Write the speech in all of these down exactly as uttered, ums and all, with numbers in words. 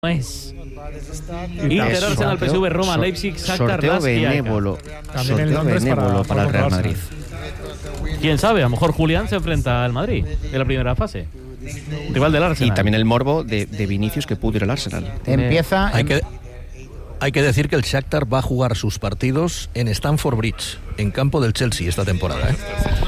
es. Inter, Arsenal, P S V, Roma, Leipzig, Shakhtar, sorteo Lask y benévolo, También en sorteo Londres benévolo para- para el para Real Arsenal. Madrid. Quién sabe, a lo mejor Julián se enfrenta al Madrid en la primera fase. Rival del Arsenal. Y también el morbo de, de Vinicius, que pudo ir al Arsenal. Empieza. Hay que, hay que decir que el Shakhtar va a jugar sus partidos en Stamford Bridge, en campo del Chelsea esta temporada. ¿eh?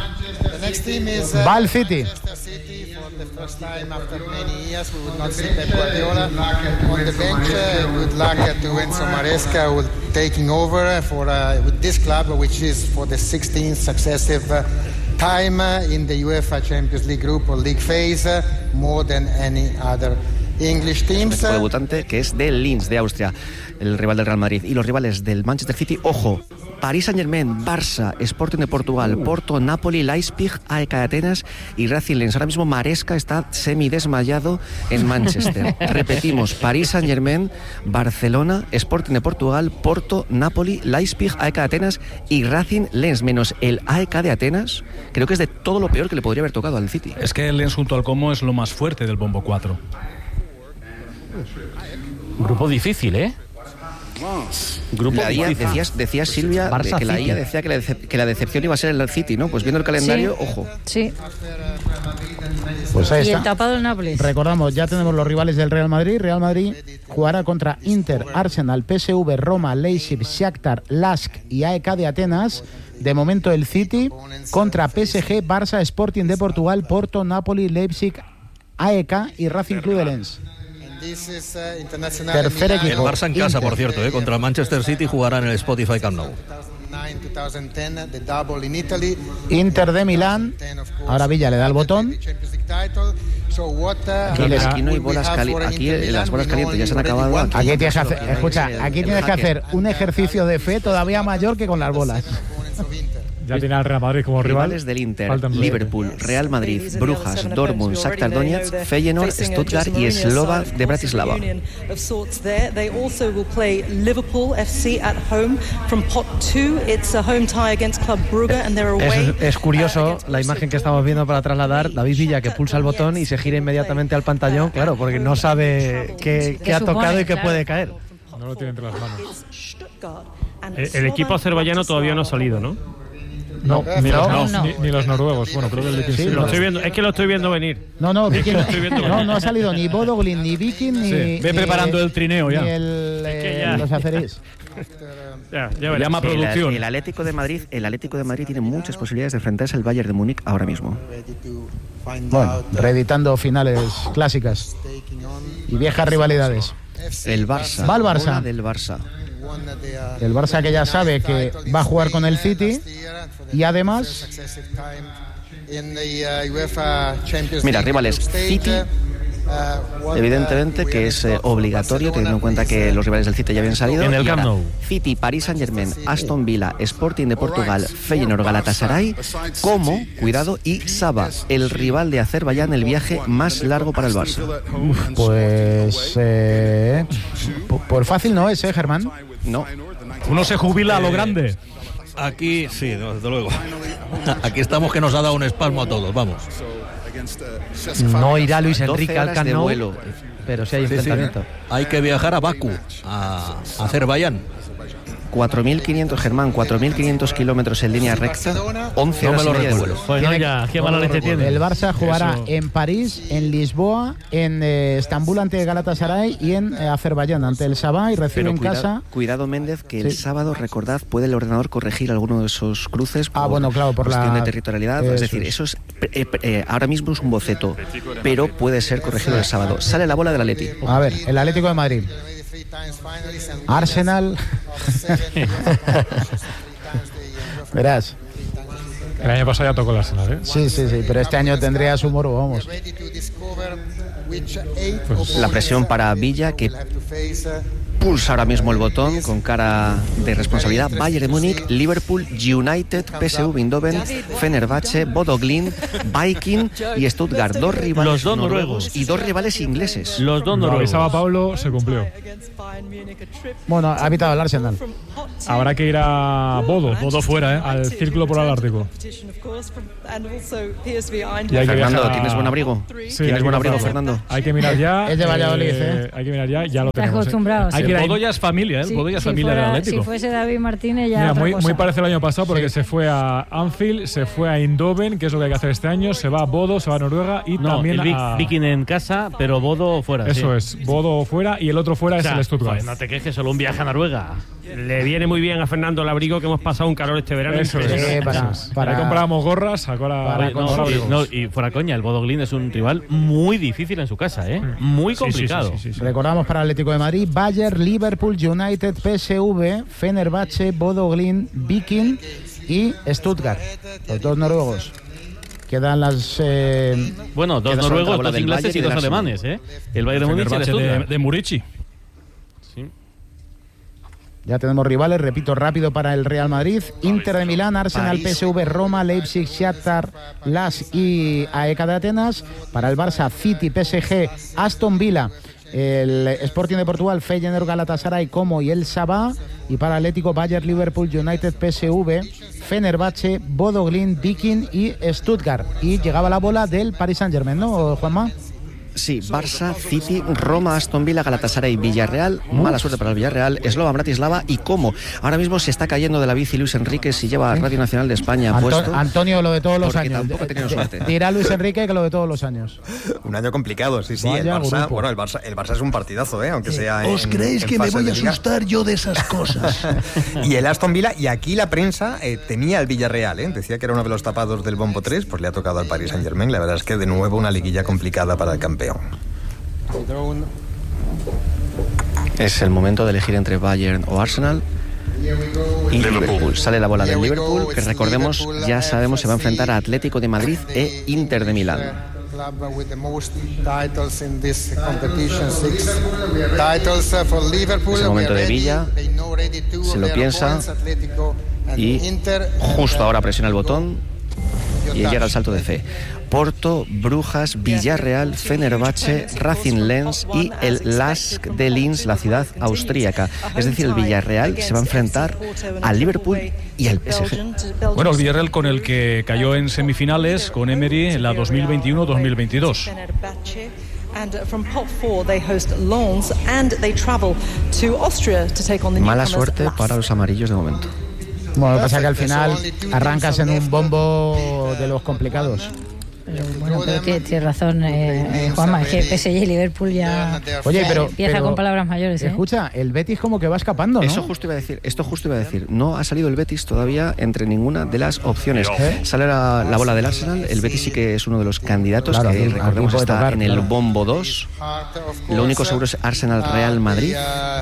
Va al City. First time after many years, we will not see Pep Guardiola on the bench. Uh, good luck to Enzo Maresca, who will taking over for uh, with this club, which is for the sixteenth successive uh, time uh, in the UEFA Champions League group or league phase, uh, more than any other English teams. El debutante, que es del Linz, de Austria, el rival del Real Madrid. Y los rivales del Manchester City, ojo, Paris Saint-Germain, Barça, Sporting de Portugal, Porto, Napoli, Leipzig, A E K de Atenas y Racing Lens. Ahora mismo Maresca está semidesmayado en Manchester. Repetimos, Paris Saint-Germain, Barcelona, Sporting de Portugal, Porto, Napoli, Leipzig, A E K de Atenas y Racing Lens, menos el A E K de Atenas. Creo que es de todo lo peor que le podría haber tocado al City. Es que el Lens junto al Como es lo más fuerte del bombo cuatro. Grupo difícil, ¿eh? Grupo La I A, difícil. decías, decías Silvia, Barça que la City. I A decía que la, decep- que la decepción iba a ser el City, ¿no? Pues viendo el calendario, Sí. ojo. Sí, Pues ahí y el está. tapado del Nápoles. Recordamos, ya tenemos los rivales del Real Madrid. Real Madrid jugará contra Inter, Arsenal, P S V, Roma, Leipzig, Shakhtar, Lask y A E K de Atenas. De momento el City contra P S G, Barça, Sporting de Portugal, Porto, Napoli, Leipzig, A E K y Racing Club de Lens. Tercer El equipo. Barça en casa, Inter. por cierto, ¿eh? contra el Manchester City jugará en el Spotify Camp Nou. Inter de Milán. Ahora Villa le da el botón. Aquí, les- aquí no hay bolas calientes. Aquí las bolas calientes ya se han acabado. Aquí, Aquí tienes que hacer, escucha, aquí tienes que hacer un ejercicio de fe todavía mayor que con las bolas. Ya tiene al Real Madrid como rival. Rivales del Inter, Faltan dos. Liverpool, Real Madrid, Brujas, Dortmund, Shakhtar Donetsk, Feyenoord, Stuttgart y Slova de Bratislava. They also will play Liverpool F C at home from pot two. It's a home tie against Club Brugge and they're away. Es, es curioso la imagen que estamos viendo para trasladar. David Villa, que pulsa el botón y se gira inmediatamente al pantallón, claro, porque no sabe qué, qué ha supone, tocado y qué claro. puede caer. No lo tiene entre las manos. El, El equipo azerbaiyano todavía no ha salido, ¿no? No, ni, no, los, no. Ni, ni los noruegos. Bueno, creo que el de Sí, Lo no. estoy viendo, es que lo estoy viendo venir. No, no, Es que Viking, lo estoy viendo no, venir. no ha salido ni Bodoglin, ni Viking, ni, Sí, ve ni- preparando el trineo ya. ni el, Es que eh, ya. los azeríes. Ya, ya verás. Llama El, producción. el Atlético de Madrid, el Atlético de Madrid tiene muchas posibilidades de enfrentarse al Bayern de Múnich ahora mismo. Bueno, reeditando finales clásicas y viejas rivalidades. El Barça, Va el Barça. bola del Barça. El Barça, que ya sabe que va a jugar con el City y además Mira, rivales, City, evidentemente que es eh, obligatorio, teniendo en cuenta que los rivales del City ya habían salido. En el Y Camp ahora, Nou. City, Paris Saint-Germain, Aston Villa, Sporting de Portugal, Feyenoord, Galatasaray, como, cuidado, y Saba, el rival de Azerbaiyán, el viaje más largo para el Barça. pues eh, p- por fácil no es, ¿eh, Germán? No, Uno se jubila a lo grande. Aquí, sí, desde luego. Aquí estamos que nos ha dado un espasmo a todos, vamos. No irá Luis doce Enrique al horas Camp de Nou, vuelo. pero sí hay Sí, sí. enfrentamiento. Hay que viajar a Bakú, a Azerbaiyán. cuatro mil quinientos, Germán, cuatro mil quinientos kilómetros en línea recta, once No me horas lo y media de recuerdo. vuelo. Pues no, Tiene- ya, qué mala leche tiene. El Barça jugará Eso. en París, en Lisboa, en eh, Estambul ante Galatasaray y en eh, Azerbaiyán ante el Sabah y recibe Pero en cuidado, casa. cuidado, Méndez, que el Sí. sábado, recordad, puede el ordenador corregir alguno de esos cruces por Ah, bueno, claro, por cuestión la- de territorialidad. eso Es decir, es. eso es eh, eh, ahora mismo es un boceto, pero puede ser corregido el sábado. Sale la bola del Atleti. A ver, el Atlético de Madrid. Arsenal. Verás. El año pasado ya tocó el Arsenal, ¿eh? Sí, sí, sí, pero este año tendría su morbo, vamos. La presión para Villa, que pulsa ahora mismo el botón con cara de responsabilidad. Bayern de Múnich, Liverpool, United, P S V Eindhoven, Fenerbahce, Bodo Glimt, Viking y Stuttgart. Dos rivales Los dos noruegos noruegos y dos rivales ingleses. Los dos Lo noruegos. avisaba Pablo, se cumplió. Bueno, ha evitado el Arsenal. Habrá que ir a Bodo, Bodo fuera, ¿eh? Al Círculo Polar Ártico. Y hay que Fernando, viajar a- ¿tienes buen abrigo? Sí, hay ¿Tienes que buen abrigo, viajar. Fernando? Hay que mirar ya. Es de Valladolid, eh, ¿eh? Hay que mirar ya, ya lo Está tenemos. ¿eh? acostumbrado, Hay sí. que ir a El Bodo ya es familia, ¿eh? El Sí, Bodo ya es si familia fuera- del Atlético. Si fuese David Martínez ya Mira, otra muy, cosa. muy parece el año pasado porque se fue a Anfield, se fue a Eindhoven, que es lo que hay que hacer este año, se va a Bodo, se va a Noruega y No, también el Vic- a... Viking en casa, pero Bodo fuera. Eso sí. es, Bodo fuera y el otro fuera O sea, es el Stuttgart. joder, no te quejes, solo un viaje a Noruega. Le viene muy bien a Fernando el abrigo, que hemos pasado un calor este verano. Eso es, impresionante. Sí, para- eso es. para- Ahí comprábamos gorras, ahora, para Oye, no, ahora y, abrigos. no, y fuera coña, el Bodo Glimt es un rival muy difícil en su casa, ¿eh? Muy Sí, sí, sí, complicado. sí, sí, sí. Recordamos para el Atlético de Madrid, Bayern, Liverpool, United, P S V, Fenerbahce, Bodo Glimt, Viking y Stuttgart. Los dos noruegos. Quedan las... eh, Bueno, dos Queda solo noruegos, la bola dos del ingleses Bayern y y dos del Arsenal. alemanes, ¿eh? El Bayern de Múnich y el Fenerbahce de, Stuttgart. de Murici. Sí. Ya tenemos rivales, repito, rápido para el Real Madrid, Inter de Milán, Arsenal, París. P S V, Roma, Leipzig, Shakhtar, Lask y A E K de Atenas. Para el Barça, City, P S G, Aston Villa, el Sporting de Portugal, Feyenoord, Galatasaray, Como y el Sabah. Y para Atlético, Bayern, Liverpool, United, P S V, Fenerbahce, Bodo Glimt, Viking y Stuttgart. Y llegaba la bola del Paris Saint-Germain, ¿no, Juanma? Sí, Barça, City, Roma, Aston Villa, Galatasaray, Villarreal. Mala suerte para el Villarreal, Slovan Bratislava y Como. Ahora mismo se está cayendo de la bici Luis Enrique si lleva Radio Nacional de España Anto- puesto. Antonio, lo de todos los porque años. tampoco ha tenido D- suerte. Dirá Luis Enrique que lo de todos los años. Un año complicado, sí, sí. El Vaya Barça, grupo. bueno, el Barça, el Barça es un partidazo, ¿eh? Aunque sea en, ¿Os creéis en que me fase voy de a liga. asustar yo de esas cosas? Y el Aston Villa, y aquí la prensa eh, temía al Villarreal, ¿eh? Decía que era uno de los tapados del bombo tres, pues le ha tocado al Paris Saint-Germain. La verdad es que de nuevo una liguilla complicada para el campeón. Es el momento de elegir entre Bayern o Arsenal y Liverpool. Sale la bola del Liverpool, que recordemos, ya sabemos, se va a enfrentar a Atlético de Madrid e Inter de Milán. Club with the most titles in this competition, six titles uh, for Liverpool. Es el momento We are de ready. Villa, They know ready two se of lo their piensa opponents, Atletico and y Inter. justo ahora presiona el botón y llega el salto de fe. Porto, Brujas, Villarreal, Fenerbahce, Racing Lens y el Lask de Linz, la ciudad austríaca. Es decir, el Villarreal se va a enfrentar al Liverpool y al P S G. Bueno, el Villarreal con el que cayó en semifinales con Emery en la dos mil veintiuno dos mil veintidós. And uh, from pot four, they host Lens and they travel to Austria to take on the Mala newcomers suerte Lask. para los amarillos de momento. Bueno, lo que pasa es que al final arrancas en un bombo de los complicados. Pero bueno, pero tiene, tiene razón, eh, eh, Juanma, es que P S G y Liverpool ya Oye, pero, empieza pero con palabras mayores. ¿eh? escucha, el Betis como que va escapando, ¿no? Eso justo iba a decir, esto justo iba a decir. No ha salido el Betis todavía entre ninguna de las opciones. ¿Eh? Sale la, la bola del Arsenal. El Betis sí que es uno de los candidatos, Claro, que aquí- recordemos aquí puede está tocar, en el claro. bombo dos. Lo único seguro es Arsenal Real Madrid.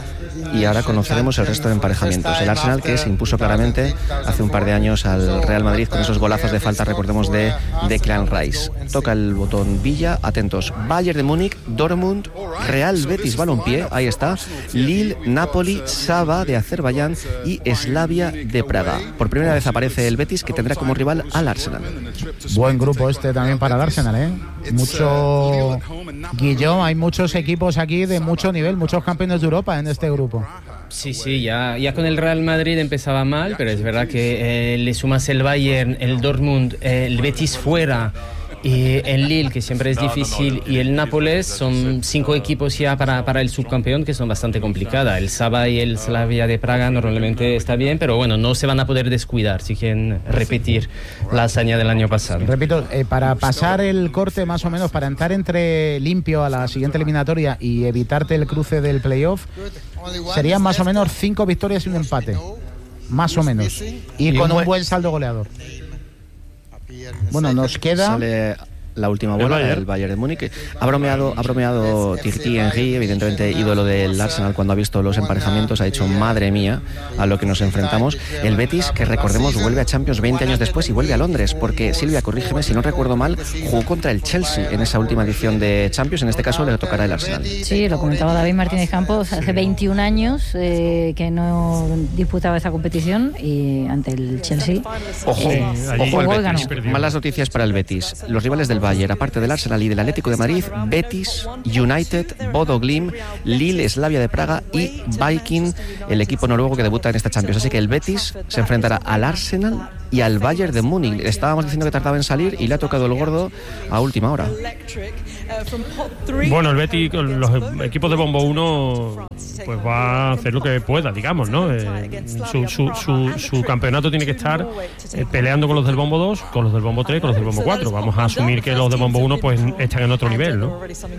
Y ahora conoceremos el resto de emparejamientos. El Arsenal, que se impuso claramente hace un par de años al Real Madrid con esos golazos de falta, recordemos, de Declan Rice. Toca el botón Villa, atentos. Bayern de Múnich, Dortmund, Real Betis Balompié, ahí está. Lille, Napoli, Saba de Azerbaiyán y Slavia de Praga. Por primera vez aparece el Betis, que tendrá como rival al Arsenal. Buen grupo este también para el Arsenal, ¿eh? Mucho Guillón, hay muchos equipos aquí de mucho nivel, muchos campeones de Europa en este grupo. Sí, sí, ya, ya con el Real Madrid empezaba mal, pero es verdad que eh, le sumas el Bayern, el Dortmund, eh, el Betis fuera y el Lille, que siempre es difícil, y el Nápoles, son cinco equipos ya para, para el subcampeón que son bastante complicadas. El Saba y el Slavia de Praga normalmente está bien, pero bueno, no se van a poder descuidar si quieren repetir la hazaña del año pasado. Repito, eh, para pasar el corte más o menos, para entrar entre limpio a la siguiente eliminatoria y evitarte el cruce del playoff, serían más o menos cinco victorias y un empate. Más o menos. Y, Y con un un buen- buen saldo goleador. Bueno, nos queda... Sale la última bola, el Bayern, el Bayern de Múnich. Ha bromeado, ha bromeado Thierry Henry, evidentemente ídolo del Arsenal, cuando ha visto los emparejamientos, ha dicho, madre mía, a lo que nos enfrentamos. El Betis, que recordemos, vuelve a Champions veinte años después y vuelve a Londres, porque Silvia, corrígeme, si no recuerdo mal, jugó contra el Chelsea en esa última edición de Champions, en este caso le tocará el Arsenal. Sí, lo comentaba David Martínez Campos, hace veintiún años eh, que no disputaba esa competición y ante el Chelsea. Ojo, eh, ojo el Betis. Malas noticias para el Betis. Los rivales del Bayern, aparte del Arsenal y del Atlético de Madrid, Betis, United, Bodo Glimt, Lille, Slavia de Praga y Viking, el equipo noruego que debuta en esta Champions. Así que el Betis se enfrentará al Arsenal y al Bayern de Múnich. Estábamos diciendo que tardaba en salir y le ha tocado el gordo a última hora. Bueno, el Betis, los equipos de Bombo uno, pues va a hacer lo que pueda, digamos, ¿no? Eh, su, su, su, su campeonato tiene que estar eh, peleando con los del Bombo dos, con los del Bombo tres, con los del Bombo cuatro. Vamos a asumir que los de Bombo uno pues están en otro nivel, ¿no?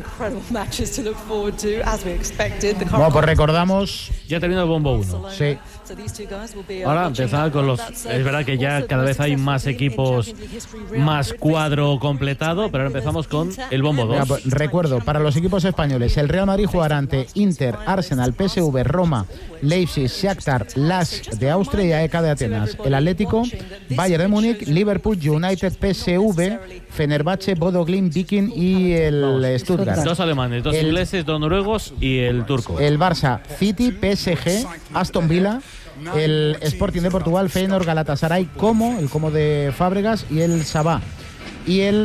Bueno, pues recordamos... Ya terminó el Bombo uno. Sí. Ahora empezar con los... Es verdad que ya cada vez hay más equipos, más cuadro completado, pero ahora empezamos con el Bombo dos. Mira, pues, recuerdo, para los equipos españoles, el Real Madrid jugará ante Inter, Arsenal, P S V, Roma, Leipzig, Shakhtar, Lask de Austria y A E K de Atenas. El Atlético, Bayern de Múnich, Liverpool, United, P S V, Fenerbahce, Bodo Glimt, Viking y el Stuttgart. Dos alemanes, dos el, ingleses, dos noruegos y el turco. El Barça, City, P S G, Aston Villa, el Sporting de Portugal, Feyenoord, Galatasaray, Como, el Como de Fábregas y el Sabah. Y el...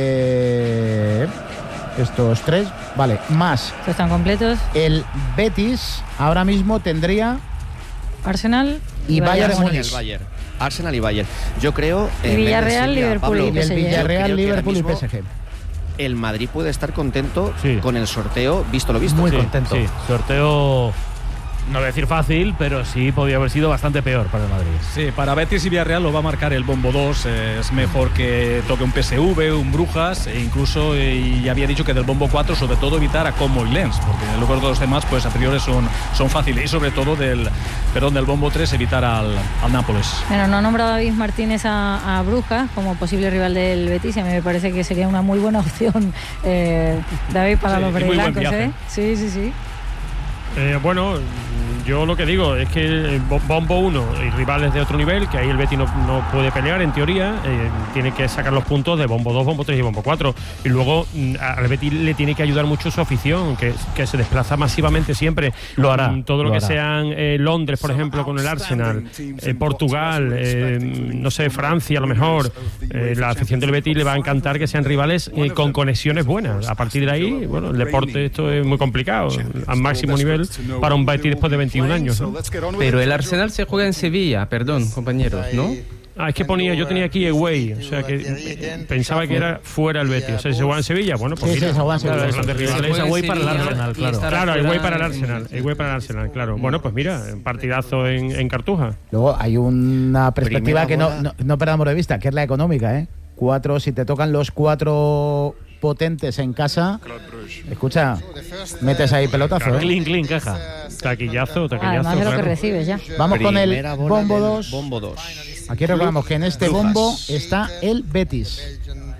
Eh, estos tres, vale, más. ¿Están completos? El Betis ahora mismo tendría... Arsenal y, y Bayern de Múnich. Arsenal y Bayern. Yo creo... Eh, y Villarreal, Liverpool Pablo, y P S G. El Villarreal, Liverpool y P S G. El Madrid puede estar contento sí. con el sorteo, visto lo visto. Muy sí, contento. Sí, sorteo... No voy a decir fácil, pero sí podría haber sido bastante peor para el Madrid. Sí, para Betis y Villarreal lo va a marcar el Bombo dos. Eh, es mejor que toque un P S V, un Brujas, e incluso eh, ya había dicho que del Bombo cuatro, sobre todo evitar a Como y Lens, porque luego de los demás, pues a priori son, son fáciles. Y sobre todo del, perdón, del Bombo tres, evitar al, al Nápoles. Bueno, no ha nombrado David Martínez a, a Brujas como posible rival del Betis. A mí me parece que sería una muy buena opción, eh, David, para sí, los verdiblancos, ¿eh? Sí, sí, sí. Eh, bueno, yo lo que digo es que el Bombo uno y rivales de otro nivel, que ahí el Betis no, no puede pelear en teoría, eh, tiene que sacar los puntos de Bombo dos, Bombo tres y Bombo cuatro. Y luego al Betis le tiene que ayudar mucho su afición, que, que se desplaza masivamente siempre. Lo hará. Todo lo, lo que hará. sean eh, Londres, por ejemplo, con el Arsenal, eh, Portugal, eh, no sé, Francia a lo mejor. Eh, la afición del Betis le va a encantar que sean rivales eh, con conexiones buenas. A partir de ahí, bueno, el deporte esto es muy complicado, al máximo nivel para un Betis después de veintiún años, ¿no? Pero el Arsenal se juega en Sevilla, perdón, compañeros, ¿no? Ah, es que ponía, yo tenía aquí away, o sea que pensaba que era fuera el Betis. O sea, ¿se juega en Sevilla? Bueno, pues sí, mira, sí, se juega en Sevilla. Los grandes rivales. Es away para el Arsenal, claro. Claro, away para el Arsenal, away para el Arsenal, claro. Bueno, pues mira, partidazo en, en Cartuja. Luego hay una perspectiva que no, no, no perdamos de vista, que es la económica, ¿eh? Cuatro, si te tocan los cuatro potentes en casa, escucha, metes ahí pelotazo, ¿eh? Clean, clean, caja. Taquillazo, taquillazo. Además de lo claro. que recibes ya. Vamos con el Bombo dos. Bombo dos. Aquí recordamos que en este bombo está el Betis.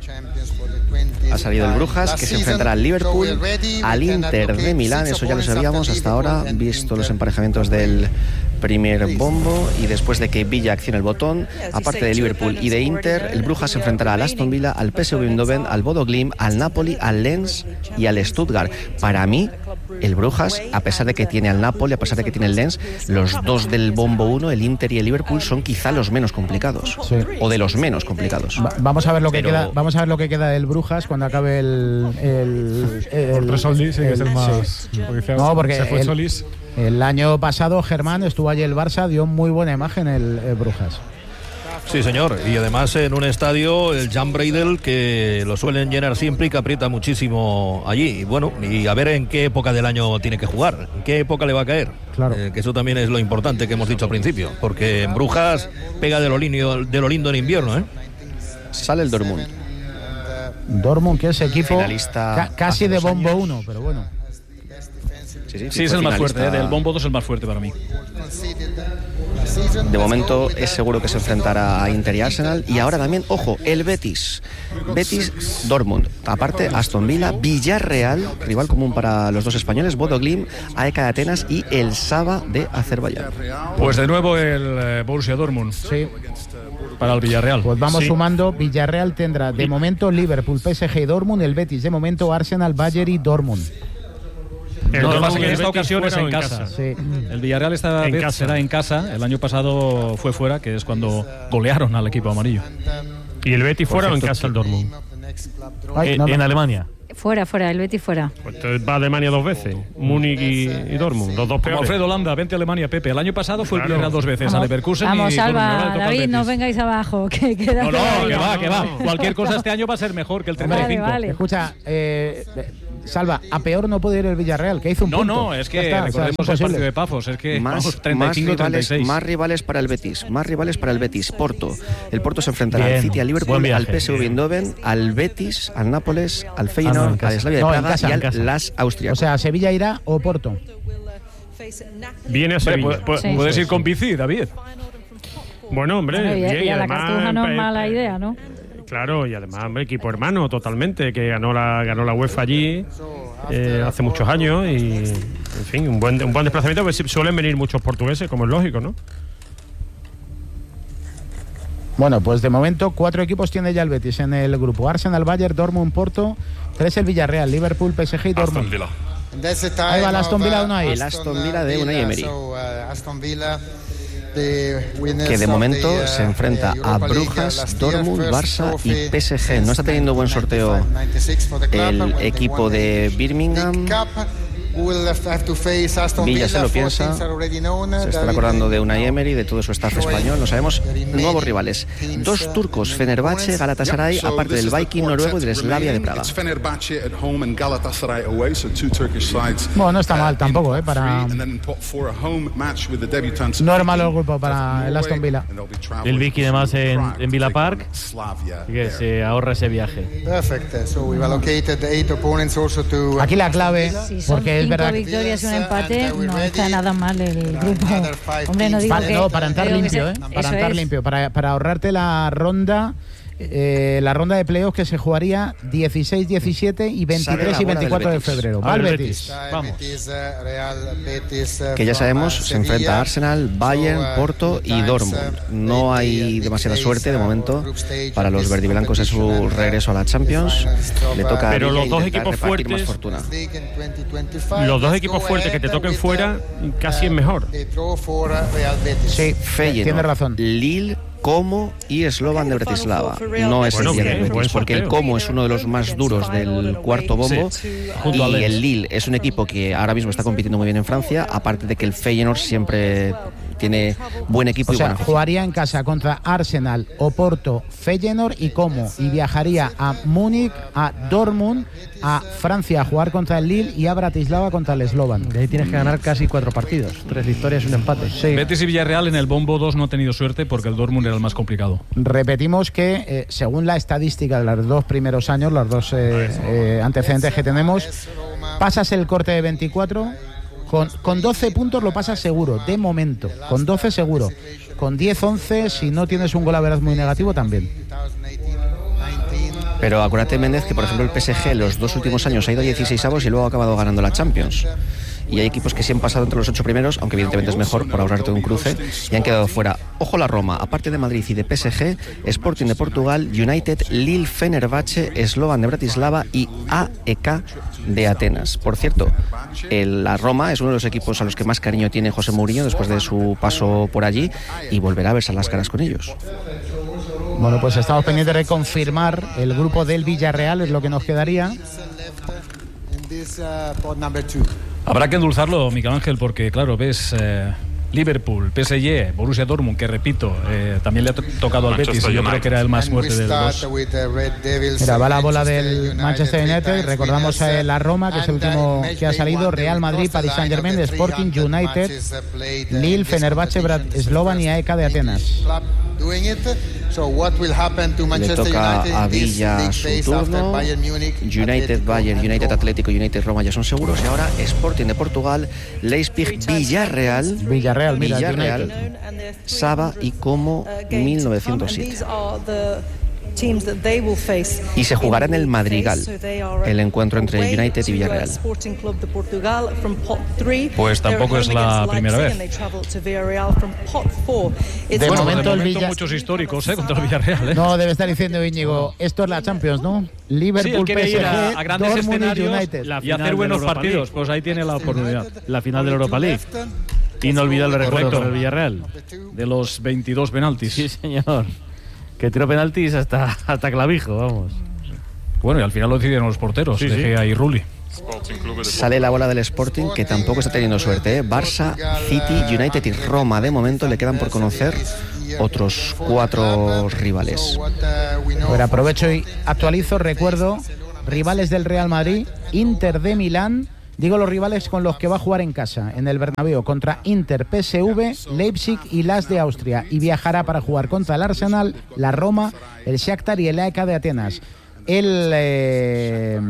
Ha salido el Brujas, que se enfrentará al Liverpool, al Inter de Milán, eso ya lo sabíamos hasta ahora, visto los emparejamientos del primer bombo, y después de que Villa accione el botón, aparte de Liverpool y de Inter, el Brujas se enfrentará al Aston Villa, al P S V Eindhoven, al Bodo Glimt, al Napoli, al Lens y al Stuttgart. Para mí, el Brujas, a pesar de que tiene al Napoli, a pesar de que tiene el Lens, los dos del bombo uno, el Inter y el Liverpool, son quizá los menos complicados, sí. o de los menos complicados. Va, vamos a ver lo que Pero... queda, vamos a ver lo que queda del Brujas cuando acabe el el, el, el Solís, sí, el, es el más. Sí. Porque no, porque se fue el, Solís. El año pasado Germán estuvo allí el Barça, dio muy buena imagen el, el Brujas. Sí, señor, y además en un estadio, el Jan Breidel, que lo suelen llenar siempre y que aprieta muchísimo allí. Y bueno, y a ver en qué época del año tiene que jugar, en qué época le va a caer. Claro. Eh, que eso también es lo importante que hemos dicho al principio, porque en Brujas pega de lo lindo, de lo lindo en invierno, ¿eh? Sale el Dortmund. Dortmund, que es equipo finalista ca casi de bombo uno, pero bueno. Sí, sí, sí es el más fuerte, ¿eh? Del bombo dos es el más fuerte para mí. De momento es seguro que se enfrentará a Inter y Arsenal. Y ahora también, ojo, el Betis. Betis Dortmund. Aparte, Aston Villa, Villarreal, rival común para los dos españoles, Bodo Glimt, A E K de Atenas y el Saba de Azerbaiyán. Pues de nuevo el eh, Borussia Dortmund. Sí. Para el Villarreal. Pues vamos sí. sumando. Villarreal tendrá de momento Liverpool, P S G y Dortmund. El Betis de momento Arsenal, Bayern y Dortmund. El no, lo que pasa es que en esta ocasión es en, en casa. casa. Sí. El Villarreal esta en vez casa. será en casa. El año pasado fue fuera, que es cuando golearon al equipo amarillo. ¿Y el Betis fuera o en casa el Dortmund? Ay, no, en no. Alemania. Fuera, fuera, el Betis fuera. Pues va a Alemania dos veces, Múnich y, y Dortmund, los dos peores. Como Alfredo Landa, vente a Alemania, Pepe. El año pasado fue claro. el Villarreal dos veces, vamos, a Leverkusen vamos, y Salva, David, no vengáis abajo. Que queda no, no, que va, que va. No. Cualquier cosa este año va a ser mejor que el treinta y cinco. Vale, vale. Escucha, eh, Salva, a peor no puede ir el Villarreal, que hizo un no, punto. No, no, es que está, recordemos o sea, es el partido de Pafos, es que más, vamos, treinta y cinco, más, rivales, treinta y seis. Más rivales para el Betis, más rivales para el Betis. Porto. El Porto se enfrentará bien, al City, al Liverpool, al P S V Eindhoven, al Betis, al Nápoles, al Feyenoord, ah, no, al Slavia de no, Praga casa, y al Las Austria. O sea, Sevilla irá o Porto. Viene a Sevilla. Pu pu sí. Puedes ir con bici, David. Bueno, hombre, bueno, y, bien, y a y la además, Cartuja no es mala idea, ¿no? Claro, y además, hombre, equipo hermano totalmente, que ganó la ganó la UEFA allí eh, hace muchos años y, en fin, un buen, un buen desplazamiento, porque suelen venir muchos portugueses, como es lógico, ¿no? Bueno, pues de momento cuatro equipos tiene ya el Betis en el grupo. Arsenal, Bayern, Dortmund, Porto, tres el Villarreal, Liverpool, P S G y Dortmund. Ahí va el Aston Villa de Unai. El Aston Villa de Unai Emery. Que de momento se enfrenta a Brujas, Dortmund, Barça y P S G. No está teniendo buen sorteo el equipo de Birmingham. Villa se lo piensa, se está acordando de Unai Emery, de todo su staff español. No sabemos. Nuevos rivales, dos turcos, Fenerbahce, Galatasaray, aparte del Viking noruego y del Slavia de Praga. Bueno, no está mal tampoco, ¿eh? Para... No es malo el grupo para el Aston Villa. El Viking además en, en Villa Park, que se ahorra ese viaje. Aquí la clave, porque es verdad. Cinco victorias y un empate, no está nada mal el grupo. Hombre, no digo para, que... No, para entrar limpio, ¿eh? Para entrar es. limpio, para, para ahorrarte la ronda... Eh, la ronda de playoffs que se jugaría dieciséis, diecisiete y veintitrés y veinticuatro de febrero. Va el Betis. Vamos. Que ya sabemos, se enfrenta a Arsenal, Bayern, Porto y Dortmund. No hay demasiada suerte de momento para los verdiblancos en su regreso a la Champions. Le toca a Pero los dos equipos fuertes, fortuna. Los dos equipos fuertes que te toquen fuera, casi es mejor. Sí, Feyenoord, tiene razón. Lille, Como y Slovan de Bratislava. No es bueno, el día bien, del Betis, porque el Como es uno de los más duros del cuarto bombo, sí, y el Lille es un equipo que ahora mismo está compitiendo muy bien en Francia, aparte de que el Feyenoord siempre tiene buen equipo. O y sea, buena jugaría en casa contra Arsenal, Oporto, Feyenoord y Como, y viajaría a Múnich, a Dortmund, a Francia a jugar contra el Lille y a Bratislava contra el Slovan. De ahí tienes que ganar casi cuatro partidos, tres victorias y un empate. Sí. Betis y Villarreal en el bombo dos no ha tenido suerte porque el Dortmund era el más complicado. Repetimos que eh, según la estadística de los dos primeros años, los dos eh, eh, antecedentes que tenemos, pasas el corte de veinticuatro, con, con doce puntos lo pasas seguro, de momento, con doce seguro, con diez, once, si no tienes un gol a veras muy negativo también. Pero acuérdate, Méndez, que por ejemplo el P S G los dos últimos años ha ido a dieciseisavos y luego ha acabado ganando la Champions. Y hay equipos que sí han pasado entre los ocho primeros, aunque evidentemente es mejor por ahorrarte un cruce, y han quedado fuera. Ojo la Roma, aparte de Madrid y de P S G, Sporting de Portugal, United, Lille, Fenerbahce, Slovan de Bratislava y A E K de Atenas. Por cierto, el, la Roma es uno de los equipos a los que más cariño tiene José Mourinho después de su paso por allí, y volverá a verse las caras con ellos. Bueno, pues estamos pendientes de confirmar el grupo del Villarreal, es lo que nos quedaría. Habrá que endulzarlo, Miguel Ángel, porque claro, ves eh, Liverpool, P S G, Borussia Dortmund, que repito, eh, también le ha to tocado al Betis, y yo creo que era el más fuerte de los dos. Mira, va la bola del Manchester United, recordamos a la Roma, que es el último que ha salido, Real Madrid, Paris Saint-Germain, Sporting, United, Lille, Fenerbahce, Slovan y A E K de Atenas. Le toca a Villa su turno. United, Bayern, United, Atlético, United, Roma ya son seguros. Y ahora Sporting de Portugal, Leipzig, Villarreal, Villarreal, mira, Villarreal, Saba y Como mil novecientos siete. Y se jugará en el Madrigal el encuentro entre United y Villarreal. Pues tampoco es la primera vez. De bueno, momento, de el momento Villa... muchos históricos ¿eh? contra el Villarreal. ¿eh? No, debe estar diciendo Íñigo, esto es la Champions, ¿no? Liverpool, sí, él quiere P S G, ir a, a grandes Dortmund escenarios y United. y hacer buenos partidos. Pues ahí tiene la oportunidad. La final de la Europa League. Inolvidable recuerdo para el Villarreal. De los veintidós penaltis. Sí, señor. Que tiró penaltis hasta, hasta clavijo, vamos. Bueno, y al final lo decidieron los porteros, sí, De sí. Gea y Rulli. Sale la bola del Sporting, que tampoco está teniendo suerte, ¿eh? Barça, City, United y Roma. De momento le quedan por conocer otros cuatro rivales. Ahora aprovecho y actualizo, recuerdo, rivales del Real Madrid, Inter de Milán. Digo los rivales con los que va a jugar en casa, en el Bernabéu, contra Inter, P S V, Leipzig y L A S de Austria. Y viajará para jugar contra el Arsenal, la Roma, el Shakhtar y el A E K de Atenas. El... Eh,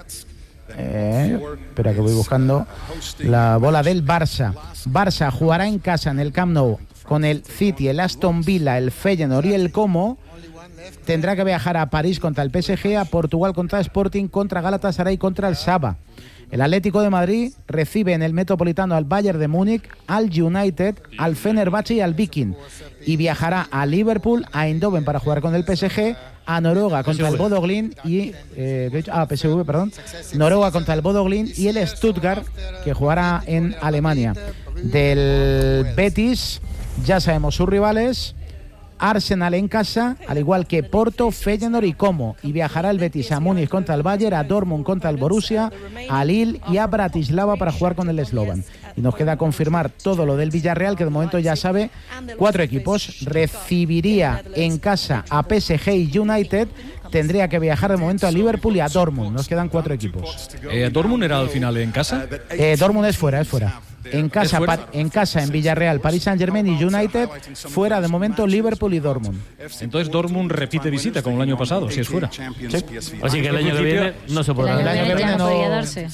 eh, espera que voy buscando la bola del Barça. Barça jugará en casa en el Camp Nou con el City, el Aston Villa, el Feyenoord y el Como. Tendrá que viajar a París contra el P S G, a Portugal contra Sporting, contra Galatasaray y contra el Saba. El Atlético de Madrid recibe en el Metropolitano al Bayern de Múnich, al United, al Fenerbahce y al Viking. Y viajará a Liverpool, a Eindhoven para jugar con el P S G, a Noruega contra el Bodo Glimt y... Eh, ah, P S V, perdón. Noruega contra el Bodo Glimt y el Stuttgart, que jugará en Alemania. Del Betis, ya sabemos sus rivales... Arsenal en casa, al igual que Porto, Feyenoord y Como. Y viajará el Betis a Múnich contra el Bayern, a Dortmund contra el Borussia, a Lille y a Bratislava para jugar con el Slovan. Y nos queda confirmar todo lo del Villarreal, que de momento ya sabe, cuatro equipos. Recibiría en casa a P S G y United. Tendría que viajar de momento a Liverpool y a Dortmund. Nos quedan cuatro equipos. Eh, ¿Dortmund era al final en casa? Eh, Dortmund es fuera, es fuera. En casa, pa, en casa, en Villarreal, Paris Saint-Germain y United. Fuera de momento Liverpool y Dortmund. Entonces Dortmund repite visita como el año pasado, si es fuera. Sí. Así que el año que viene no se podrá. El año, el año que viene no podría darse.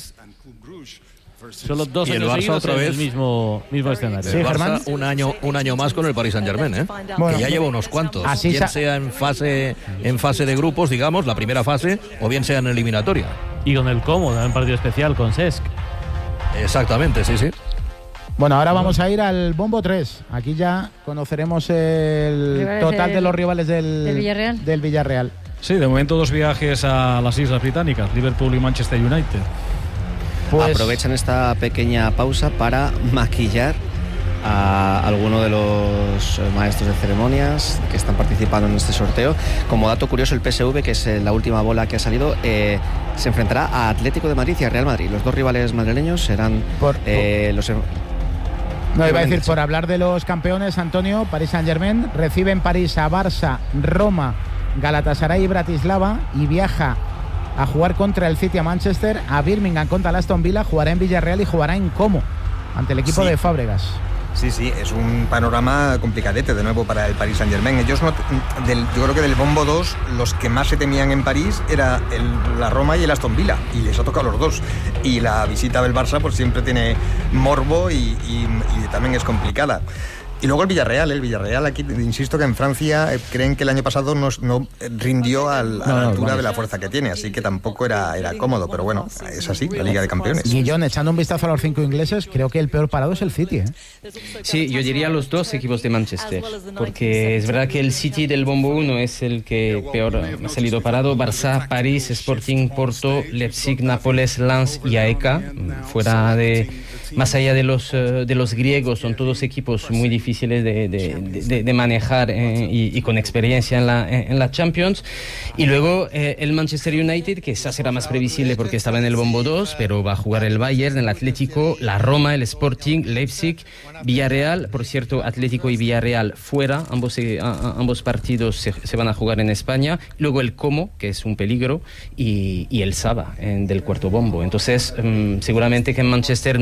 Solo dos y el años Barça otra vez el mismo, mismo escenario. Sí, el Barça un año, un año más con el Paris Saint-Germain, ¿eh? Bueno, que ya lleva unos cuantos. Así bien sea en fase, en fase de grupos, digamos, la primera fase, o bien sea en eliminatoria. Y con el Como, en partido especial con Cesc. Exactamente, sí, sí. Bueno, ahora vamos a ir al Bombo tres. Aquí ya conoceremos el rivales total de, de los rivales del, del Villarreal. del Villarreal. Sí, de momento dos viajes a las Islas Británicas, Liverpool y Manchester United. Pues aprovechan esta pequeña pausa para maquillar a alguno de los maestros de ceremonias que están participando en este sorteo. Como dato curioso, el P S V, que es la última bola que ha salido, eh, se enfrentará a Atlético de Madrid y a Real Madrid. Los dos rivales madrileños serán por, eh, los... No, iba a decir, por hablar de los campeones, Antonio, Paris Saint-Germain recibe en París a Barça, Roma, Galatasaray y Bratislava y viaja a jugar contra el City a Manchester, a Birmingham contra el Aston Villa, jugará en Villarreal y jugará en Como, ante el equipo sí. de Fábregas. Sí, sí, es un panorama complicadete de nuevo para el Paris Saint-Germain. Ellos no, del, yo creo que del Bombo dos, los que más se temían en París era el, la Roma y el Aston Villa, y les ha tocado los dos. Y la visita del Barça pues siempre tiene morbo y, y, y también es complicada. Y luego el Villarreal, el Villarreal aquí, insisto que en Francia eh, creen que el año pasado no, no rindió al, a la no, altura no, de la fuerza que tiene, así que tampoco era, era cómodo, pero bueno, es así, la Liga de Campeones. Y John, echando un vistazo a los cinco ingleses, creo que el peor parado es el City, ¿eh? Sí, yo diría los dos equipos de Manchester, porque es verdad que el City del Bombo uno es el que peor ha salido parado. Barça, París, Sporting, Porto, Leipzig, Nápoles, Lens y A E K, fuera de... Más allá de los, uh, de los griegos, son todos equipos muy difíciles de, de, de, de manejar eh, y, y con experiencia en la, en la Champions. Y luego eh, el Manchester United, que esa será más previsible porque estaba en el Bombo dos, pero va a jugar el Bayern, el Atlético, la Roma, el Sporting, Leipzig, Villarreal. Por cierto, Atlético y Villarreal fuera, ambos, eh, a, ambos partidos se, se van a jugar en España. Luego el Como, que es un peligro, y, y el Saba, en, del cuarto bombo. Entonces, um, seguramente que en Manchester no hay mucho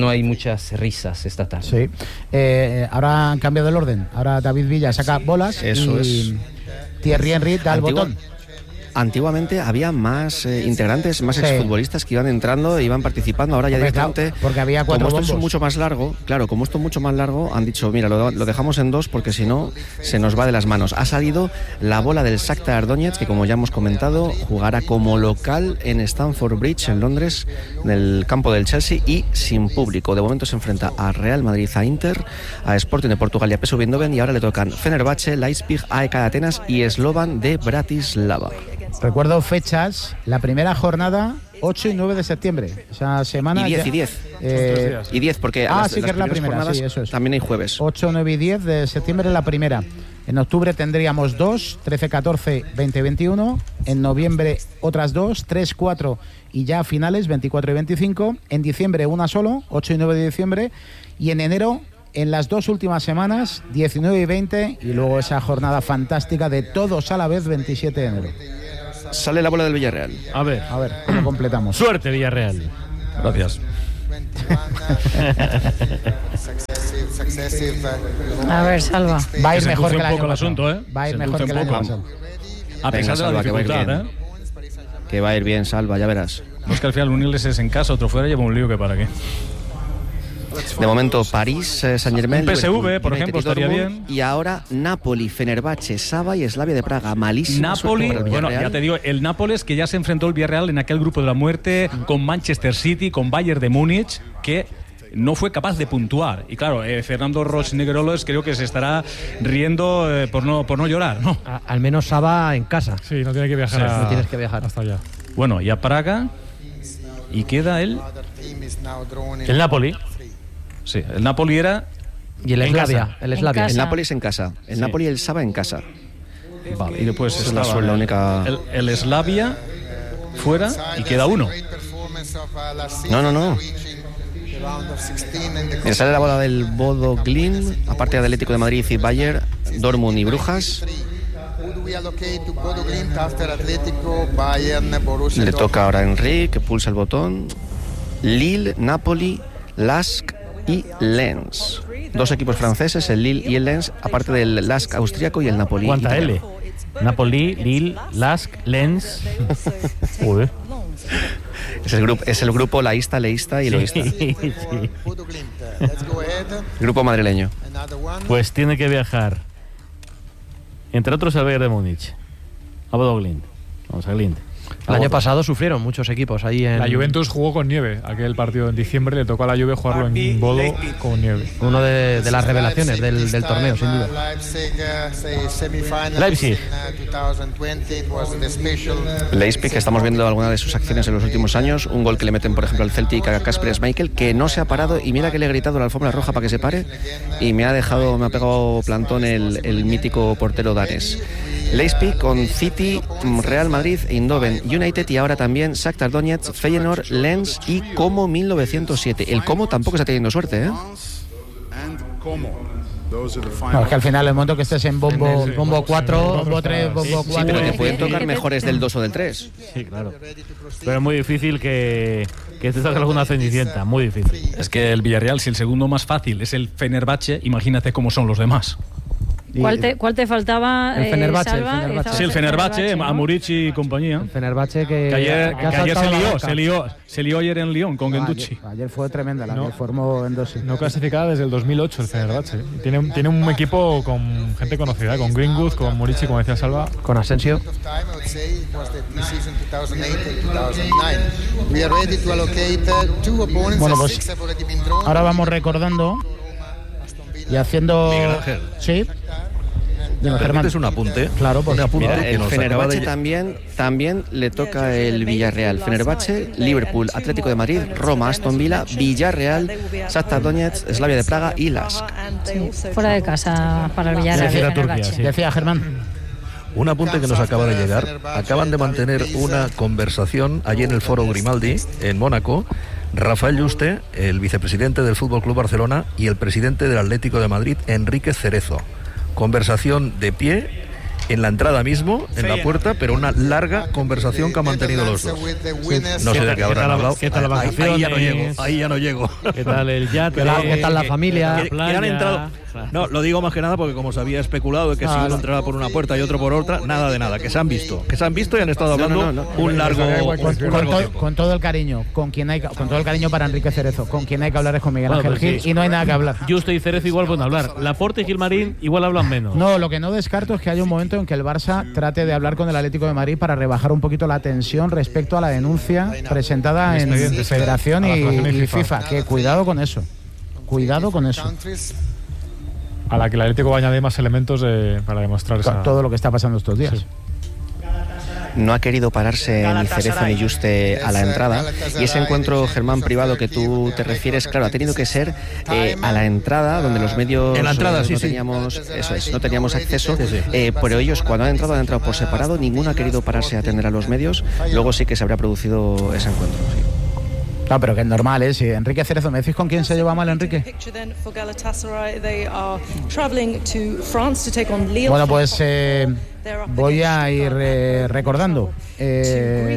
muchas risas esta tarde. Sí. Eh, ahora han cambiado el orden. Ahora David Villa saca bolas. Eso y es. Thierry Henry da el Antigua- botón. Antiguamente había más eh, integrantes, más Sí. exfutbolistas que iban entrando e iban participando. Ahora ya Porque, directamente, claro, porque había cuatro como esto es bombos. mucho más largo, claro, como esto es mucho más largo, han dicho, mira, lo, lo dejamos en dos porque si no se nos va de las manos. Ha salido la bola del Shakhtar Donetsk, que como ya hemos comentado, jugará como local en Stamford Bridge, en Londres, en el campo del Chelsea y sin público. De momento se enfrenta a Real Madrid, a Inter, a Sporting de Portugal y a P S V Eindhoven, y ahora le tocan Fenerbahce, Leipzig, A E K de Atenas y Slovan de Bratislava. Recuerdo fechas, la primera jornada ocho y nueve de septiembre. Esa semana. Y diez, ya- y diez. Eh, Y diez, porque ah, las, sí que las es la primeras primera, jornadas sí, eso es. también hay jueves. ocho, nueve y diez de septiembre la primera. En octubre tendríamos dos, trece, catorce, veinte, veintiuno. En noviembre otras dos, tres, cuatro y ya finales, veinticuatro y veinticinco. En diciembre una solo, ocho y nueve de diciembre. Y en enero, en las dos últimas semanas, diecinueve y veinte. Y luego esa jornada fantástica de todos a la vez, veintisiete de enero. Sale la bola del Villarreal. A ver. A ver, ¿cómo completamos? Suerte, Villarreal. Gracias. A ver, Salva. Va a ir Que se mejor que endulce el un año poco el pasado. asunto, ¿eh? Va a ir Se mejor que endulce el un año poco. pasado. A Venga, pesar de Salva, la que va a ir dificultad, bien. ¿eh? Que va a ir bien, Salva, ya verás. No es que al final unirles es en casa, otro fuera, lleva un lío que para qué. De momento, París, eh, Saint Germain, Un P S V, Liverpool, por United ejemplo, y estaría Dortmund, bien. Y ahora Napoli, Fenerbahce, Saba y Slavia de Praga. Malísimo. Napoli, bueno, ya te digo, el Nápoles que ya se enfrentó al Villarreal en aquel grupo de la muerte con Manchester City, con Bayern de Múnich, que no fue capaz de puntuar. Y claro, eh, Fernando Roch-Negrolos creo que se estará riendo eh, por no por no llorar, ¿no? A- al menos Saba en casa. Sí, no tiene que viajar Sí, a- no tienes que viajar. hasta allá. Bueno, y a Praga, y queda el... El Napoli. Sí, el Napoli era... Y el En Slavia. casa. El En Slavia. casa. El Nápoles en casa. El Sí. Napoli y el Saba en casa. Vale, y después Esa es la, estaba la única. el, el Slavia fuera y queda uno. No, no, no. Me sale la bola del Bodo Glimt, aparte de Atlético de Madrid y Bayern, Dortmund y Brujas. Le toca ahora a Henry, que pulsa el botón. Lille, Napoli, Lask y Lens. Dos equipos franceses, el Lille y el Lens, aparte del Lask austriaco y el Napoli. ¿Cuánta italiano. L? Napoli, Lille, Lask, Lens. Uy. Es el grupo, es el grupo laísta, leísta y loísta. Sí, sí. Grupo madrileño. Pues tiene que viajar, entre otros, al Bayern de Múnich, a Bodo Glimt. Vamos a Glimt. El año pasado sufrieron muchos equipos ahí en... La Juventus jugó con nieve. Aquel partido en diciembre le tocó a la Juve jugarlo en Bodo con nieve. Uno de, de las revelaciones del, del torneo, sin duda. Leipzig. Leipzig, que estamos viendo algunas de sus acciones en los últimos años. Un gol que le meten, por ejemplo, al Celtic a Kasper Schmeichel, que no se ha parado. Y mira que le he gritado a la alfombra roja para que se pare. Y me ha dejado, me ha pegado plantón el, el mítico portero danés. Leipzig con City, Real Madrid, Eindhoven, United y ahora también Shakhtar Donetsk, Feyenoord, Lens y Como mil novecientos siete. El Como tampoco está teniendo suerte, ¿eh? No, es que al final, el momento que estés en bombo, En el bombo cuatro, bombo tres, bombo Sí, cuatro. pero te pueden tocar mejores del dos o del tres. Sí, claro. Pero es muy difícil que, que te toque alguna cenicienta. Muy difícil. Es que el Villarreal, si el segundo más fácil es el Fenerbahce, imagínate cómo son los demás. ¿Cuál te, cuál te faltaba? El eh, Fenerbahce, el Salva? Fenerbahce. Estabas Sí, el Fenerbahce, ¿no? Amurici y compañía. Fenerbahce que, Que ayer, que ha que ayer se saltado la lió, banca. se lió, se lió ayer en Lyon con No, Guendouzi. ayer, ayer fue tremenda la No. que formó en dos. No clasificada desde el dos mil ocho el Fenerbahce. Tiene, tiene un equipo con gente conocida, con Greenwood, con Morici, como decía Salva. Con Asensio. Bueno, pues ahora vamos recordando y haciendo. Miguel Ángel. Sí. Dime, ¿Me Germán. permites un apunte? Claro, por un apunte Mira, que el nos acaba Fenerbahce de... también, también le toca el Villarreal. Fenerbahce, Liverpool, Atlético de Madrid, Roma, Aston Villa, Villarreal, Shakhtar Donetsk, Slavia de Praga y Lask. Sí, fuera de casa para el Villarreal. Decir a el Turquía, Fenerbahce. sí. Decía Germán. Un apunte que nos acaba de llegar. Acaban de mantener una conversación allí en el Foro Grimaldi, en Mónaco, Rafael Yuste, el vicepresidente del Fútbol Club Barcelona, y el presidente del Atlético de Madrid, Enrique Cerezo. Conversación de pie en la entrada mismo, en la puerta, pero una larga conversación que han mantenido los dos. Sí. No sé de qué habrán hablado. ¿Qué tal la ahí, ahí ya no llego, ahí ya no llego. ¿Qué tal el yate? ¿Qué tal la familia? Que, que han entrado. No, lo digo más que nada porque como se había especulado de que ah, si uno no. entraba por una puerta y otro por otra, nada de nada, que se han visto, que se han visto y han estado hablando no, no, no, no. un largo, con, un largo con, to, con todo el cariño, con quien hay, con todo el cariño para Enrique Cerezo, con quien hay que hablar es con Miguel bueno, Ángel Gil sí. y no hay nada que hablar. Justo y Cerezo igual pueden hablar, Laporte y Gilmarín igual hablan menos. No, lo que no descarto es que haya un momento en que el Barça trate de hablar con el Atlético de Madrid para rebajar un poquito la tensión respecto a la denuncia presentada en Federación y, y FIFA. Que cuidado con eso, cuidado con eso. A la que el Atlético va a añadir más elementos eh, para demostrar esa... todo lo que está pasando estos días. Sí. No ha querido pararse ni Cerezo ni Juste a la entrada, y ese encuentro, Germán, privado que tú te refieres, claro, ha tenido que ser eh, a la entrada, donde los medios en la entrada, eh, sí, no sí. teníamos eso es, no teníamos acceso, sí, sí. Eh, pero ellos cuando han entrado han entrado por separado, ninguno ha querido pararse a atender a los medios, luego sí que se habrá producido ese encuentro, sí. No, pero que es normal, ¿eh? Si Enrique Cerezo, ¿me decís con quién se lleva mal Enrique? Bueno, pues eh, voy a ir eh, recordando eh,